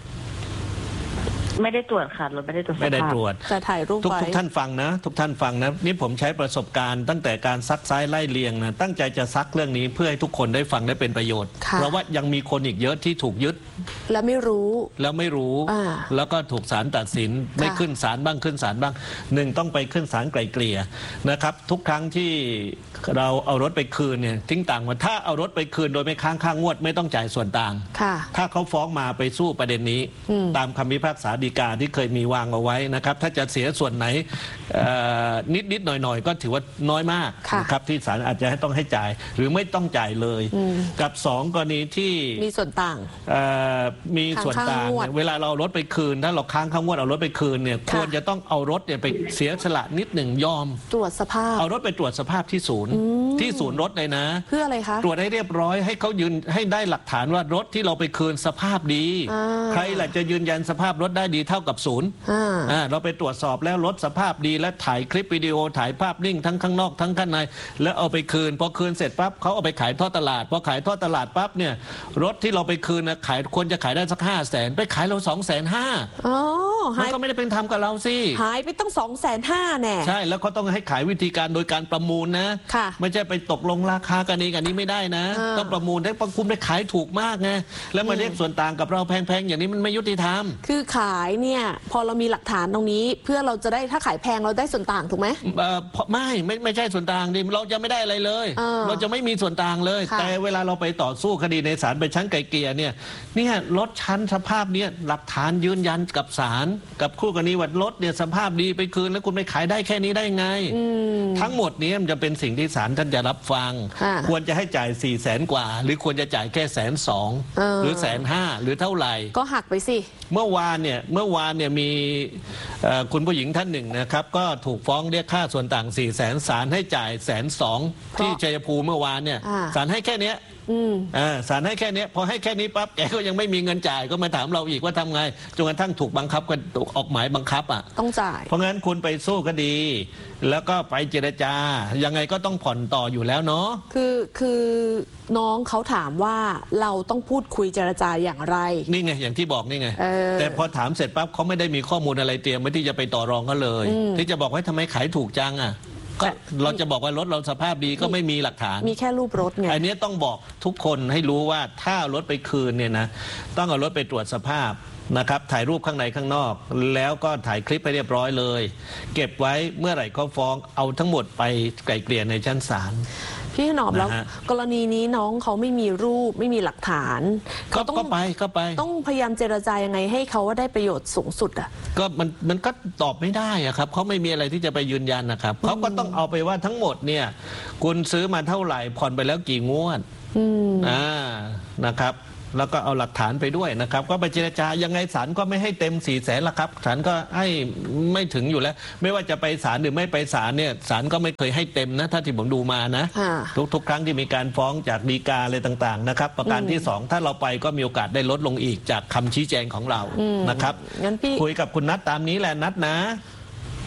Speaker 7: ไม่ได้ตรวจค่ะรถไม่ได้ตรวจ
Speaker 3: ไม่ได้ตรวจ
Speaker 2: แต่ถ่ายรูป
Speaker 3: ทุกทุกท่านฟังนะทุกท่านฟังนะนี่ผมใช้ประสบการณ์ตั้งแต่การซักซ้ายไล่เลียงนะตั้งใจจะซักเรื่องนี้เพื่อให้ทุกคนได้ฟังได้เป็นประโยชน์เพราะว่ายังมีคนอีกเยอะที่ถูกยึด
Speaker 2: แล้วไม่รู้
Speaker 3: แล้วไม่รู้แล้วก็ถูกศาลตัดสินไม่ขึ้นศาลบ้างขึ้นศาลบ้างหนึ่งต้องไปขึ้นศาลไกล่เกลี่ยนะครับทุกครั้งที่เราเอารถไปคืนเนี่ยทิ้งต่างว่าถ้าเอารถไปคืนโดยไม่ค้างค่างวดไม่ต้องจ่ายส่วนต่างถ้าเขาฟ้องมาไปสู้ประเด็นนี้ตามคำพิพากษาฎีกาที่เคยมีวางเอาไว้นะครับถ้าจะเสียส่วนไหนนิดนิดหน่อยหน่อยก็ถือว่าน้อยมากนะครับที่ศาลอาจจะให้ต้องให้จ่ายหรือไม่ต้องจ่ายเลยกับสองกรณีที่
Speaker 2: มีส่วนต่าง
Speaker 3: มีส่วนต่างเวลาเรารถไปคืนถ้าเราค้างค่างวดเอารถไปคืนเนี่ยควรจะต้องเอารถเนี่ยไปเสียสละนิดหนึ่งยอม
Speaker 2: ตรวจสภาพ
Speaker 3: เอารถไปตรวจสภาพที่ศูนย์ที่ศูนย์รถเลยนะ
Speaker 2: เพื่ออะไรคะ
Speaker 3: ตรวจให้เรียบร้อยให้เขายืนให้ได้หลักฐานว่ารถที่เราไปคืนสภาพดีใครแหละจะยืนยันสภาพรถได้ดีเท่ากับศูนย์เราไปตรวจสอบแล้วรถสภาพดีและถ่ายคลิปวิดีโอถ่ายภาพนิ่งทั้งข้างนอกทั้งข้างในแล้วเอาไปคืนพอคืนเสร็จปั๊บเขาเอาไปขายทอดตลาดพอขายทอดตลาดปั๊บเนี่ยรถที่เราไปคืนนะขายควรจะขายได้สักห้าแสนไปขายเราสองแสนห้า
Speaker 2: อ๋อ
Speaker 3: มันก็ไม่ได้เป็นธรรมกับเราสิ
Speaker 2: หายไปตั้งสองแสนห้าแน่
Speaker 3: ใช่แล้วเขาต้องให้ขายวิธีการโดยการประมูลนะไม่ใช่ไปตกลงราคากันนี้กันนี้ไม่ได้นะต้องประมูลได้ประคุณไปขายถูกมากไงแล้วมาเรียกส่วนต่างกับเราแพงๆอย่างนี้มันไม่ยุติธรรม
Speaker 2: คือขายเนี่ยพอเรามีหลักฐานตรงนี้เพื่อเราจะได้ถ้าขายแพงเราได้ส่วนต่างถูกไหม
Speaker 3: ไม่ไม่ไม่ใช่ส่วนต่างดิเราจะไม่ได้อะไรเลยเราจะไม่มีส่วนต่างเลยแต่เวลาเราไปต่อสู้คดีในศาลไปชั้นไกลเกลี่ยเนี่ยเนี่ยรถชั้นสภาพเนี่ยหลักฐานยืนยันกับศาลกับคู่กรณีว่ารถเนี่ยสภาพดีไปคืนแล้วคุณไปขายได้แค่นี้ได้ไงทั้งหมดนี้มันจะเป็นสิ่งที่ศาลท่านจะรับฟังควรจะให้จ่ายสี่แสนกว่าหรือควรจะจ่ายแค่แสนสองหรือแสนห้าหรือเท่าไหร่
Speaker 2: ก็หักไปสิ
Speaker 3: เมื่อวานเนี่ยเมื่อวานเนี่ยมีคุณผู้หญิงท่านหนึ่งนะครับก็ถูกฟ้องเรียกค่าส่วนต่างสี่แสนศาลให้จ่ายแสนสองที่ชัยภูมิเมื่อวานเนี่ยศาลให้แค่เนี้ยศาลให้แค่นี้พอให้แค่นี้ปั๊บแกก็ยังไม่มีเงินจ่ายก็มาถามเราอีกว่าทำไงจนกระทั่งถูกบังคับกันออกหมายบังคับอ่ะ
Speaker 2: ต้องจ่าย
Speaker 3: เพราะงั้นคุณไปสู้คดีแล้วก็ไปเจรจายังไงก็ต้องผ่อนต่ออยู่แล้วเนาะ
Speaker 2: คือคือน้องเขาถามว่าเราต้องพูดคุยเจรจาอย่างไร
Speaker 3: นี่ไงอย่างที่บอกนี่ไงแต่พอถามเสร็จปั๊บเขาไม่ได้มีข้อมูลอะไรเตรียมไว้ที่จะไปต่อรองก็เลยที่จะบอกว่าทำไมขายถูกจังอ่ะก็เราจะบอกว่ารถเราสภาพดีก็ไม่มีหลักฐาน
Speaker 2: มีแค่รูปรถไง
Speaker 3: อันนี้ต้องบอกทุกคนให้รู้ว่าถ้าเอารถไปคืนเนี่ยนะต้องเอารถไปตรวจสภาพนะครับถ่ายรูปข้างในข้างนอกแล้วก็ถ่ายคลิปไปเรียบร้อยเลยเก็บไว้เมื่อไหร่เขาฟ้องเอาทั้งหมดไปไกล่เกลี่ยในชั้นศาล
Speaker 2: พี่หนอมแล้วกรณีนี้น้องเขาไม่มีรูปไม่มีหลักฐาน
Speaker 3: ก็ต้องไปก็ไป
Speaker 2: ต้องพยายามเจรจายังไงให้เขาว่าได้ประโยชน์สูงสุดอ่ะ
Speaker 3: ก็มันมันก็ตอบไม่ได้อะครับเขาไม่มีอะไรที่จะไปยืนยันนะครับเขาก็ต้องเอาไปว่าทั้งหมดเนี่ยคุณซื้อมาเท่าไหร่ผ่อนไปแล้วกี่งวดอ่านะครับแล้วก็เอาหลักฐานไปด้วยนะครับก็ไปเจรจายังไงศาลก็ไม่ให้เต็มสี่แสนละครับศาลก็ให้ไม่ถึงอยู่แล้วไม่ว่าจะไปศาลหรือไม่ไปศาลเนี่ยศาลก็ไม่เคยให้เต็มนะถ้าที่ผมดูมานะทุกๆครั้งที่มีการฟ้องจากฎีกาอะไรต่างๆนะครับประการที่สองถ้าเราไปก็มีโอกาสได้ลดลงอีกจากคำชี้แจงของเรานะครับคุยกับคุณนัทตามนี้แหละนัทนะ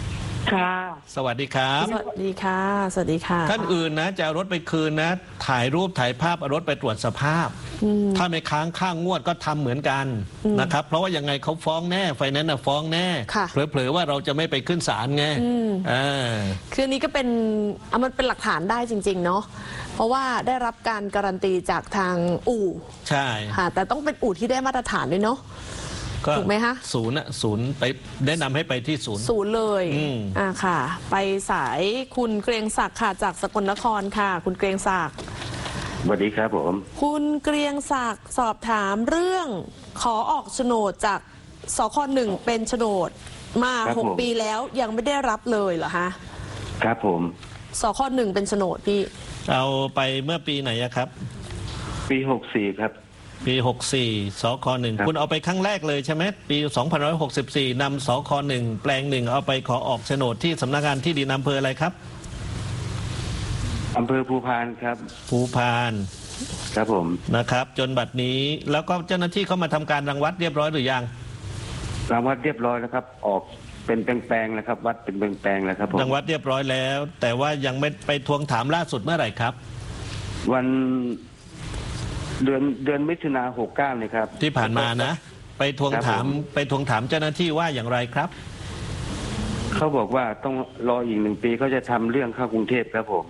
Speaker 7: ค่ะ
Speaker 3: สวัสดีครับ
Speaker 2: สวัสดีค่ะสวัสดีค่ะ
Speaker 3: ท่านอื่นนะจะเอารถไปคืนนะถ่ายรูปถ่ายภาพเอารถไปตรวจสภาพถ้าไม่ค้างข้างงวดก็ทำเหมือนกันนะครับเพราะว่ายังไงเขาฟ้องแน่ไฟแนนซ์น่ะฟ้องแน่เผลอๆว่าเราจะไม่ไปขึ้นศาลไงอ่า
Speaker 2: คือนี้ก็เป็นมันเป็นหลักฐานได้จริงๆเนาะเพราะว่าได้รับการการันตีจากทางอู่
Speaker 3: ใช่
Speaker 2: ค่ะแต่ต้องเป็นอู่ที่ได้มาตรฐานด้วยเนาะถูกไหมคะ
Speaker 3: ศูนย์อะศูนย์ไปแนะนำให้ไปที่ศูนย์
Speaker 2: ศูนย์เลยอ่าค่ะไปสายคุณเกรียงศักดิ์ค่ะจากสกลนครค่ะคุณเกรียงศักดิ์
Speaker 8: สวัสดีครับผม
Speaker 2: คุณเกรียงศักดิ์สอบถามเรื่องขอออกโฉนดจากสค.หนึ่งเป็นโฉนดมาหกปีแล้วยังไม่ได้รับเลยเหรอคะ
Speaker 8: ครับผม
Speaker 2: สค.หนึ่งเป็นโฉนดพี่
Speaker 3: เอาไปเมื่อปีไหนครับ
Speaker 8: ปีหกสี่ครับ
Speaker 3: ปีหกสี่สค.หนึ่งคุณเอาไปครั้งแรกเลยใช่ไหมปีสองพันห้าร้อยหกสิบสี่นำสค.หนึ่งแปลงหนึ่งเอาไปขอออกโฉนดที่สำนักงานที่ดินอำเภออะไรครับ
Speaker 8: อำเภอภูพานครับ
Speaker 3: ภูพาน
Speaker 8: ครับผม
Speaker 3: นะครับจนบัดนี้แล้วก็เจ้าหน้าที่เข้ามาทำการรังวัดเรียบร้อยหรือยัง
Speaker 8: รังวัดเรียบร้อยแล้วครับออกเป็นแปลงๆแล้วครับวัดเป็นแปลงๆแล้วครับผม
Speaker 3: รังวัดเรียบร้อยแล้วแต่ว่ายังไม่ไปทวงถามล่าสุดเมื่อไหร่ครับ
Speaker 8: วันเดือนเดือนมิถุนาหกเก้าเลยครับ
Speaker 3: ที่ผ่านมานะไปทวงถามไปทวงถามเจ้าหน้าที่ว่าอย่างไรครับ
Speaker 8: เขาบอกว่าต้องรออีกหนึ่งปีเขาจะทำเรื่องเข้ากรุงเทพครับผม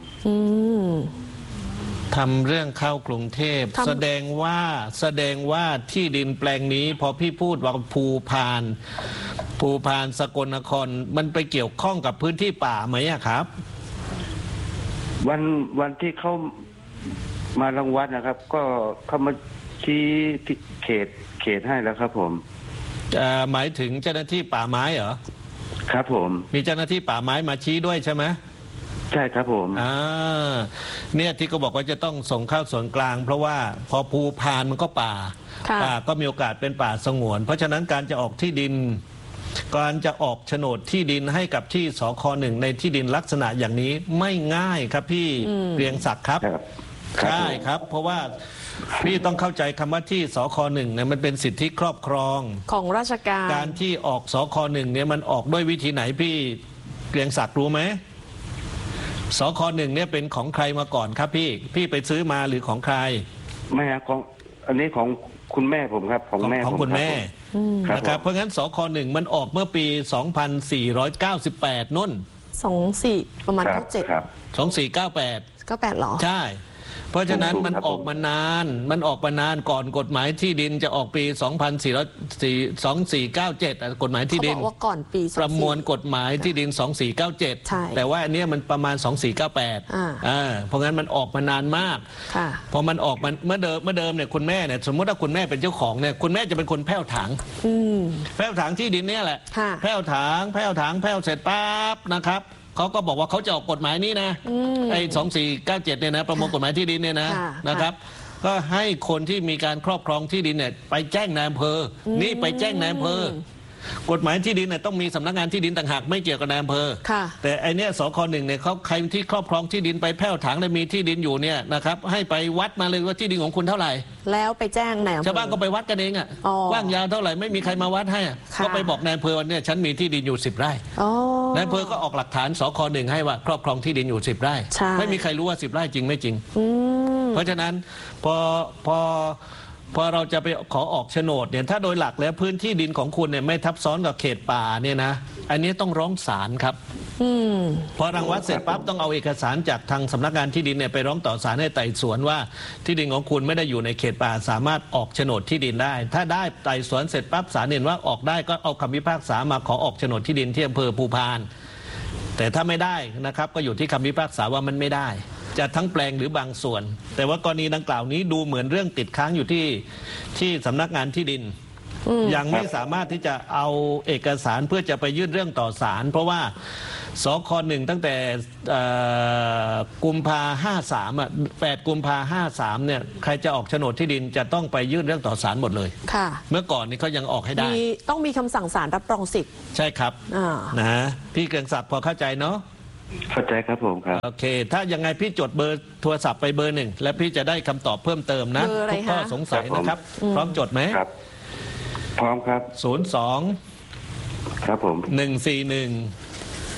Speaker 3: ทำเรื่องเข้ากรุงเทพแสดงว่าแสดงว่าที่ดินแปลงนี้พอพี่พูดว่าภูพานภูพานสกลนครมันไปเกี่ยวข้องกับพื้นที่ป่าไหมครับ
Speaker 8: วันวันที่เขามารังวัดนะครับ ก็เขามาชี้เขตเขตให้แล้วครับผม
Speaker 3: หมายถึงเจ้าหน้าที่ป่าไม้เหรอ
Speaker 8: ครับผม
Speaker 3: มีเจ้าหน้าที่ป่าไม้มาชี้ด้วยใช่ไหม
Speaker 8: ใช่ครับผม
Speaker 3: อ่าเนี่ยที่ก็บอกว่าจะต้องส่งเข้าส่วนกลางเพราะว่าพอภูพานมันก็ป่าป่าก็มีโอกาสเป็นป่าสงวนเพราะฉะนั้นการจะออกที่ดินการจะออกโฉนดที่ดินให้กับที่สค.หนึ่งในที่ดินลักษณะอย่างนี้ไม่ง่ายครับพี่เรียงศักดิ์ครับใช่ครับเพราะว่าพี่ต้องเข้าใจคำว่าที่สค.หนึ่งเนี่ยมันเป็นสิทธิครอบครอง
Speaker 2: ของราชการ
Speaker 3: การที่ออกสค.หนึ่งเนี่ยมันออกด้วยวิธีไหนพี่เรียงศักดิ์รู้ไหมสค.หนึ่งเนี่ยเป็นของใครมาก่อนครับพี่พี่ไปซื้อมาหรือของใคร
Speaker 8: ไม่ครับของอันนี้ของคุณแม่ผมครับของแม่
Speaker 3: ของคุณแม่นะครับเพราะงั้นสค.หนึ่งมันออกเมื่อปีสองพันสี่ร้อยเก้าสิบแปดนู่น
Speaker 2: สองสี่ประมาณเก้าเจ็ด
Speaker 3: สองสี่เก้าแปด
Speaker 2: เก้าแปดหรอ
Speaker 3: ใช่เพราะฉะนั้นมันออกมานานมันออกมานานก่อนกฎหมายที่ดินจะออกปีสองพันสี่ร้อยเก้าเจ็ดกฎหมายที่ดิน
Speaker 2: เขาบอกว่าก่อนปี
Speaker 3: ประมวลกฎหมายที่ดินสองสี่เก้าเจ็ดแต่ว่าอันนี้มันประมาณสองสี่เก้าแปดอ่าเพราะงั้นมันออกมานานมากพอมันออกมันเมื่อเดิมเมื่อเดิมเนี่ยคุณแม่เนี่ยสมมติว่าคุณแม่เป็นเจ้าของเนี่ยคุณแม่จะเป็นคนแผ่วถางแผ่วถางที่ดินเนี่ยแหละแผ่วถางแผ่วถางแผ่วเสร็จปั๊บนะครับเขาก็บอกว่าเขาจะออกกฎหมายนี้นะไอ้สองสี่เก้าเจ็ดเนี่ยนะประมวลกฎหมายที่ดินเนี่ยนะนะครับก็ให้คนที่มีการครอบครองที่ดินเนี่ยไปแจ้งนายอำเภอนี่ไปแจ้งนายอำเภอกฎหมายที่ดินเนี่ยต้องมีสำนักงานที่ดินต่างหากไม่เกี่ยวกับนายอำเภอแต่ไอเนี้ยสค.หนึ่งเนี่ยเขาใครที่ครอบครองที่ดินไปแผ่วถางและมีที่ดินอยู่เนี่ยนะครับให้ไปวัดมาเลยว่าที่ดินของคุณเท่าไหร่
Speaker 2: แล้วไปแจ้งนายอำเภอ
Speaker 3: ชาวบ้านก็ไปวัดกันเองอ่ะกว้างยาวเท่าไหร่ไม่มีใครมาวัดให้ก็ไปบอกนายอำเภอวันนี้ฉันมีที่ดินอยู่สิบไร่นายอำเภอก็ออกหลักฐานสค.หนึ่งให้ว่าครอบครองที่ดินอยู่สิบไร่ไม่มีใครรู้ว่าสิบไร่จริงไม่จริงเพราะฉะนั้นพอพอพอเราจะไปขอออกโฉนดเนี่ยถ้าโดยหลักแล้วพื้นที่ดินของคุณเนี่ยไม่ทับซ้อนกับเขตป่าเนี่ยนะอันนี้ต้องร้องศาลครับพอรังวัดเสร็จปั๊บต้องเอาเอกสารจากทางสำนักงานที่ดินเนี่ยไปร้องต่อศาลให้ไต่สวนว่าที่ดินของคุณไม่ได้อยู่ในเขตป่าสามารถออกโฉนดที่ดินได้ถ้าได้ไต่สวนเสร็จปั๊บศาลเห็นว่าออกได้ก็เอาคำพิพากษามาขอออกโฉนดที่ดินที่อำเภอภูพานแต่ถ้าไม่ได้นะครับก็อยู่ที่คำพิพากษาว่ามันไม่ได้จะทั้งแปลงหรือบางส่วนแต่ว่ากรณีดังกล่าวนี้ดูเหมือนเรื่องติดค้างอยู่ที่ที่สำนักงานที่ดินยังไม่สามารถที่จะเอาเอกสารเพื่อจะไปยื่นเรื่องต่อศาลเพราะว่าสค.หนึ่งตั้งแต่กุมภาห้าสามอ่ะแปดกุมภาห้าสามเนี่ยใครจะออกโฉนดที่ดินจะต้องไปยื่นเรื่องต่อศาลหมดเลยค่ะเมื่อก่อนนี้เขายังออกให้ได้
Speaker 2: ต้องมีคำสั่งศาลรับรองสิทธิ์
Speaker 3: ใช่ครับนะพี่เกรียงศักดิ์พอเข้าใจเนาะ
Speaker 8: เข้าใจครับผมครับ
Speaker 3: โอเคถ้ายังไงพี่จดเบอร์โทรศัพท์ไปเบอร์หนึ่งและพี่จะได้คำตอบเพิ่มเติมนะทุกข้อสงสัยนะครับพร้อมจดไหม
Speaker 8: ครับพร้อมครับ
Speaker 3: ศูนย์สอง
Speaker 8: ครับผม
Speaker 3: หนึ่งสี่หนึ่ง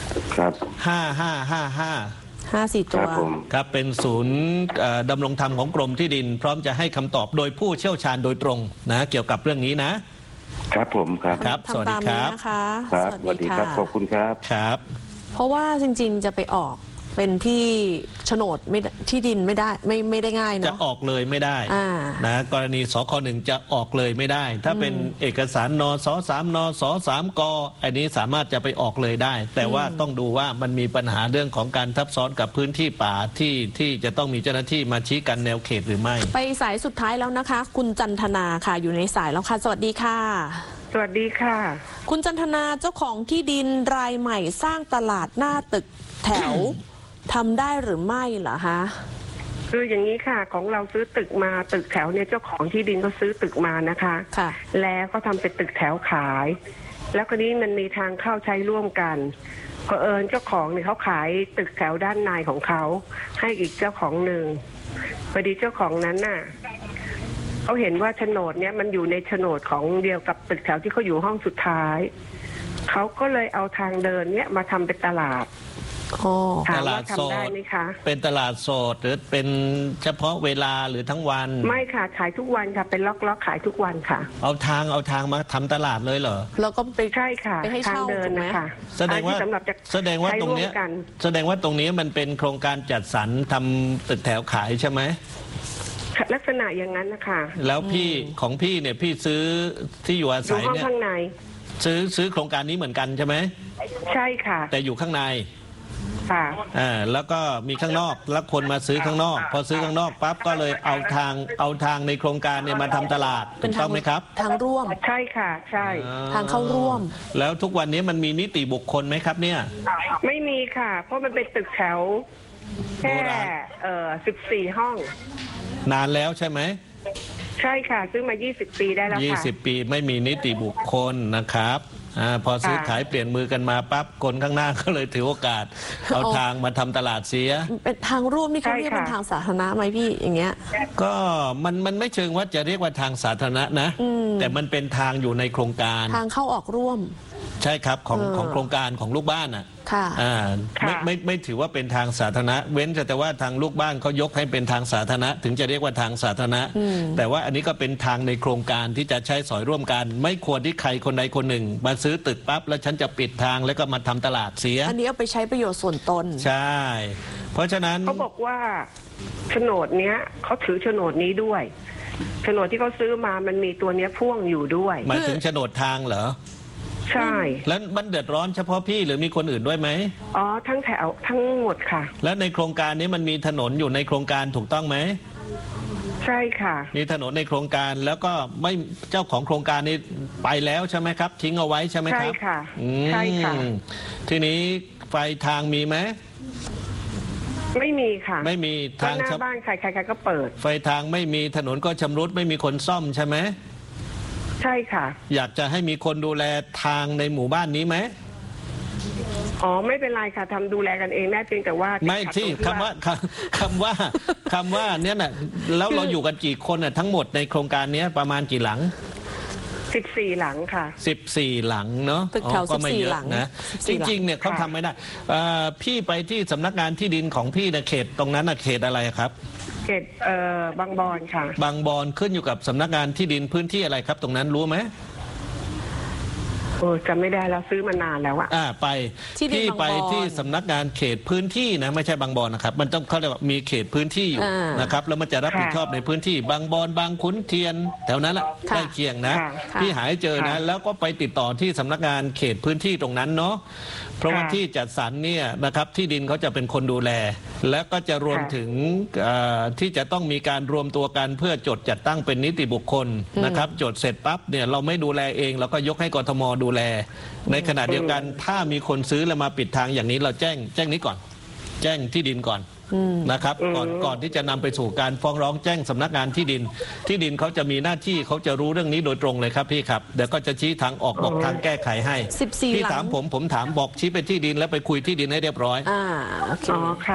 Speaker 8: ครับ
Speaker 3: ห้าห้าห้าห้า
Speaker 2: ห้าสี่ตัว
Speaker 3: ครับเป็นศูนย์ดำรงธรรมของกรมที่ดินพร้อมจะให้คำตอบโดยผู้เชี่ยวชาญโดยตรงนะเกี่ยวกับเรื่องนี้นะครับ
Speaker 8: ผมครับ
Speaker 3: ครับสวัสดีครับ
Speaker 8: ครับสวัสดีครับขอบคุณครับ
Speaker 3: ครับ
Speaker 2: เพราะว่าจริงๆจะไปออกเป็นที่โฉนดไม่ที่ดินไม่ได้ไม่ไม่ได้ง่ายเนาะ
Speaker 3: จะออกเลยไม่ได้นะกรณีสคหนึ่งจะออกเลยไม่ได้ถ้าเป็นเอกสารนสสามนสสามกอันนี้สามารถจะไปออกเลยได้แต่ว่าต้องดูว่ามันมีปัญหาเรื่องของการทับซ้อนกับพื้นที่ป่าที่ที่จะต้องมีเจ้าหน้าที่มาชี้กันแนวเขตหรือไม่
Speaker 2: ไปสายสุดท้ายแล้วนะคะคุณจันทนาค่ะอยู่ในสายแล้วค่ะสวัสดีค่ะ
Speaker 9: สวัสดีค่ะ
Speaker 2: คุณจันทนาเจ้าของที่ดินรายใหม่สร้างตลาดหน้าตึกแถวทำได้หรือไม่เหรอคะ
Speaker 9: คืออย่างนี้ค่ะของเราซื้อตึกมาตึกแถวเนี่ยเจ้าของที่ดินก็ซื้อตึกมานะคะ
Speaker 2: ค่ะ
Speaker 9: แล้วก็ทำเป็นตึกแถวขายแล้วคราวนี้มันมีทางเข้าใช้ร่วมกันก็เอิญเจ้าของเนี่ยเขาขายตึกแถวด้านในของเขาให้อีกเจ้าของหนึ่งพอดีเจ้าของนั้นน่ะเขาเห็นว่าโฉนดเนี่ยมันอยู่ในโฉนดของเดียวกับตึกแถวที่เขาอยู่ห้องสุดท้ายเขาก็เลยเอาทางเดินเนี่ยมาทำเป็นตลาด
Speaker 3: ตลาดสดเป็นตลาดสดหรือเป็นเฉพาะเวลาหรือทั้งวัน
Speaker 9: ไม่ค่ะขายทุกวันค่ะเป็นล็อกๆขายทุกวันค่ะ
Speaker 3: เอาทางเอาทางมาทำตลาดเลยเหรอ
Speaker 2: เราก็ไป
Speaker 9: ใช่ค่ะ
Speaker 2: ไปให้เช่า
Speaker 9: เดินนะคะ
Speaker 3: แสดงว่าแสดงว่าตรงนี้แสดงว่าตรงนี้มันเป็นโครงการจัดสรรทำตึกแถวขายใช่ไหม
Speaker 9: ลักษณะอย่างนั้นนะคะ
Speaker 3: แล้วพี่ของพี่เนี่ยพี่ซื้อที่อยู่อาศัยเนี่ย
Speaker 9: ข้างใน
Speaker 3: ซื้อซื้อโครงการนี้เหมือนกันใช่ไหม
Speaker 9: ใช่ค่ะ
Speaker 3: แต่อยู่ข้างใน
Speaker 9: ค่ะ
Speaker 3: อ่าแล้วก็มีข้างนอกแล้วคนมาซื้อข้างนอกพอซื้อข้างนอกปั๊บก็เลยเอาทางเอาทางในโครงการเนี่ยมาทำตลาดถูกต้องไหมครับ
Speaker 2: ทางร่วม
Speaker 9: ใช่ค่ะใช่
Speaker 2: ทางเข้าร่วม
Speaker 3: แล้วทุกวันนี้มันมีนิติบุคคลไหมครับเนี่ย
Speaker 9: ไม่มีค่ะเพราะมันเป็นตึกแถวแค่เอ่อสิบสี่ห้อง
Speaker 3: นานแล้วใช่ไหม
Speaker 9: ใช่ค่ะซื้อมายี่สิบปีได้แล้วค่ะ
Speaker 3: ยี่สิบปีไม่มีนิติบุคคลนะครับอ่าพอซื้อขายเปลี่ยนมือกันมาปั๊บคนข้างหน้าก็เลยถือโอกาสเอาทางมาทำตลาดเสีย
Speaker 2: เป็นทางร่วมนี่เขาเรียกเป็นทางสาธารณะไหมพี่อย่างเงี้ย
Speaker 3: ก็มันมันไม่เชิงว่าจะเรียกว่าทางสาธารณะนะแต่มันเป็นทางอยู่ในโครงการ
Speaker 2: ทางเข้าออกร่วม
Speaker 3: ใช่ครับของของโครงการของลูกบ้านอ่ะ
Speaker 2: ค่ะ
Speaker 3: อ่าไม่ไม่ไม่ถือว่าเป็นทางสาธารณะเว้นแต่ว่าทางลูกบ้านเขายกให้เป็นทางสาธารณะถึงจะเรียกว่าทางสาธารณะแต่ว่าอันนี้ก็เป็นทางในโครงการที่จะใช้สอยร่วมกันไม่ควรที่ใครคนใดคนหนึ่งมาซื้อตึกปั๊บแล้วฉันจะปิดทางแล้วก็มาทำตลาดเสีย
Speaker 2: อันนี้เอาไปใช้ประโยชน์ส่วนตน
Speaker 3: ใช่เพราะฉะนั้น
Speaker 9: เขาบอกว่าโฉนดเนี้ยเขาถือโฉนดนี้ด้วยโฉนดที่เขาซื้อมามันมีตัวเนี้ยพ่วงอยู่ด้วย
Speaker 3: หมายถึงโฉนดทางเหรอ
Speaker 9: ใช่
Speaker 3: แล้วมันเดือดร้อนเฉพาะพี่หรือมีคนอื่นด้วยไหม
Speaker 9: อ๋อทั้งแถวทั้งหมดค่ะ
Speaker 3: แล้วในโครงการนี้มันมีถนนอยู่ในโครงการถูกต้องไหม
Speaker 9: ใช่ค่ะ
Speaker 3: มีถนนในโครงการแล้วก็ไม่เจ้าของโครงการนี้ไปแล้วใช่ไหมครับทิ้งเอาไว้ใช่ไหมครับ
Speaker 9: ใช่ค่ะใช่ค่ะ
Speaker 3: ทีนี้ไฟทางมีไหม
Speaker 9: ไม่มีค่ะ
Speaker 3: ไม่มี
Speaker 9: ทางหน้าบ้านใครใครก็เปิด
Speaker 3: ไฟทางไม่มีถนนก็ชำรุดไม่มีคนซ่อมใช่ไหม
Speaker 9: ใช่ค่ะ
Speaker 3: อยากจะให้มีคนดูแลทางในหมู่บ้านนี้ไหม
Speaker 9: อ๋อไม่เป็นไรค่ะทำดูแลกันเองได้เพียงแต่ว่า
Speaker 3: ไม่ที่คำว่าคำว่าคำว่าเนี้ยน่ะแล้วเราอยู่กันกี่คนน่ะทั้งหมดในโครงการนี้ประมาณกี่หลัง
Speaker 9: สิบสี่หลังค่ะ
Speaker 3: สิบสี่หลังเนาะ
Speaker 2: ตึกแถวสิบสี่หลัง
Speaker 3: นะจริงๆเนี่ยเขาทำไม่ได้พี่ไปที่สำนักงานที่ดินของพี่ในเขตตรงนั้นน่ะเขตอะไรครับ
Speaker 9: เขตเอ่อบางบอนค่ะ
Speaker 3: บางบอนขึ้นอยู่กับสำนักงานที่ดินพื้นที่อะไรครับตรงนั้นรู้ไหม
Speaker 9: โอ้จำไม่ได้แล้วซื้อมานานแล้วอะ
Speaker 3: อ่าไปที่ไปที่สำนักงานเขตพื้นที่นะไม่ใช่บางบอนนะครับมันต้องเขาเรียกว่ามีเขตพื้นที่อยู่นะครับแล้วมันจะรับผิดชอบในพื้นที่บางบอนบางขุนเทียนแถวนั้นแหละใกล้เคียงนะพี่หายเจอนะแล้วก็ไปติดต่อที่สำนักงานเขตพื้นที่ตรงนั้นเนาะเพราะว่าที่จัดสรรเนี่ยนะครับที่ดินเขาจะเป็นคนดูแลและก็จะรวมถึงที่จะต้องมีการรวมตัวกันเพื่อจดจัดตั้งเป็นนิติบุคคลนะครับจดเสร็จปั๊บเนี่ยเราไม่ดูแลเองเราก็ยกให้กทมดูแลในขณะเดียวกันถ้ามีคนซื้อแล้วมาปิดทางอย่างนี้เราแจ้งแจ้งนี้ก่อนแจ้งที่ดินก่อนนะครับก่อนก่อนที่จะนำไปสู่การฟ้องร้องแจ้งสำนักงานที่ดินที่ดินเขาจะมีหน้าที่เขาจะรู้เรื่องนี้โดยตรงเลยครับพี่ครับเดี๋ยวก็จะชี้ทางออกบอกทางแก้ไขให้พี่ถามผมผมถามบอกชี้ไปที่ดินแล้วไปคุยที่ดินให้เรียบร้อย
Speaker 2: อ่าโอเค
Speaker 3: สิบสี่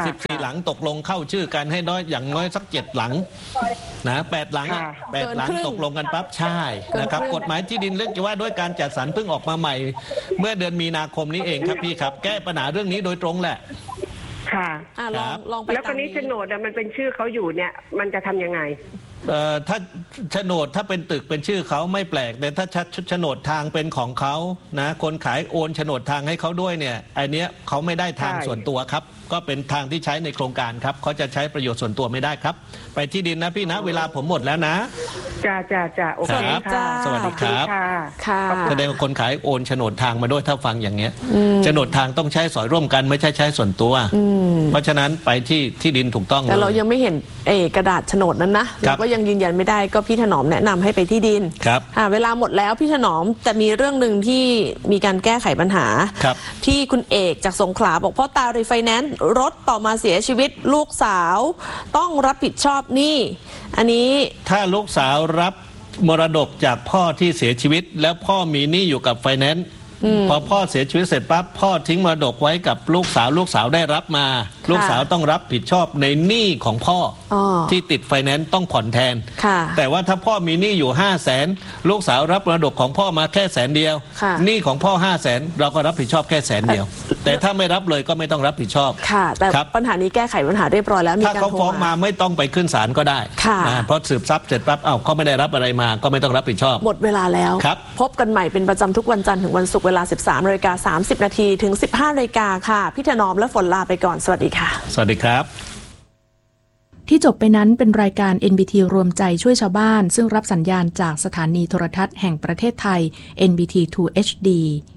Speaker 3: หลังตกลงเข้าชื่อกันให้น้อยอย่างน้อยสักเจ็ดหลังนะแปดหลังแปดหลังตกลงกันปั๊บใช่นะครับกฎหมายที่ดินเรื่องว่าด้วยการจัดสรรเพิ่งออกมาใหม่เมื่อเดือนมีนาคมนี้เองครับพี่ครับแก้ปัญหาเรื่องนี้โดยตรงแหละ
Speaker 2: ค่ะลองลองไป
Speaker 9: แล้วคนนี้โฉนดมันเป็นชื่อเขาอยู่เนี่ยมันจะทำยังไง
Speaker 3: เอ่อถ้าโฉนดถ้าเป็นตึกเป็นชื่อเขาไม่แปลกแต่ถ้าโฉนดทางเป็นของเขานะคนขายโอนโฉนดทางให้เขาด้วยเนี่ยไอเนี้ยเขาไม่ได้ทางส่วนตัวครับก็เป็นทางที่ใช้ในโครงการครับเขาจะใช้ประโยชน์ส่วนตัวไม่ได้ครับไปที่ดินนะพี่นะเวลาผมหมดแล้วนะ
Speaker 9: จ้าจ้าจ้าโอเคค่ะ
Speaker 3: สวัสดีครับ
Speaker 2: ค่ะ
Speaker 3: แสดงว่าคนขายโอนโฉนดทางมาด้วยถ้าฟังอย่างเงี้ยโฉนดทางต้องใช้สอยร่วมกันไม่ใช่ใช้ส่วนตัวเพราะฉะนั้นไปที่ที่ดินถูกต้อง
Speaker 2: แต่เรายังไม่เห็นเอกระดาษโฉนดนั้นนะเราก็ยังยืนยันไม่ได้ก็พี่ถนอมแนะนำให้ไปที่ดิน
Speaker 3: ครับ
Speaker 2: เวลาหมดแล้วพี่ถนอมแต่มีเรื่องหนึ่งที่มีการแก้ไขปัญหาที่คุณเอกจากสงขลาบอกพ่อตารีไฟแนนซ์รถต่อมาเสียชีวิตลูกสาวต้องรับผิดชอบหนี้อันนี้
Speaker 3: ถ้าลูกสาวรับมรดกจากพ่อที่เสียชีวิตแล้วพ่อมีหนี้อยู่กับไฟแนนซ์พอพ่อเสียชีวิตเสร็จปั๊บพ่อทิ้งมรดกไว้กับลูกสาวลูกสาวได้รับมาลูกสาวต้องรับผิดชอบในหนี้ของพ่อที่ติดไฟแนนซ์ต้องผ่อนแทนแต่ว่าถ้าพ่อมีหนี้อยู่ห้าแสนลูกสาวรับมรดกของพ่อมาแค่แสนเดียวหนี้ของพ่อห้าแสนเราก็รับผิดชอบแค่แสนเดียวแต่ถ้าไม่รับเลยก็ไม่ต้องรับผิดชอบ
Speaker 2: ค่ะแต่ปัญหานี้แก้ไขปัญหาเรียบร้อยแล้ว
Speaker 3: ถ้าเขาฟ้องมาไม่ต้องไปขึ้นศาลก็ได้เพราะสืบทรัพย์เสร็จปั๊บเอ้าเขาไม่ได้รับอะไรมาก็ไม่ต้องรับผิดชอบ
Speaker 2: หมดเวลาแล้วพบกันใหม่เป็นประจำทุกวันจันทร์ถึงวันศุกร์เวลา สิบสามนาฬิกาสามสิบนาทีถึง สิบห้านาฬิกาค่ะพี่ถนอมและฝนลาไปก่อนสวัสดีค่ะ
Speaker 3: สวัสดีครับ
Speaker 1: ที่จบไปนั้นเป็นรายการ เอ็น บี ที รวมใจช่วยชาวบ้านซึ่งรับสัญญาณจากสถานีโทรทัศน์แห่งประเทศไทย เอ็น บี ที ทู เอช ดี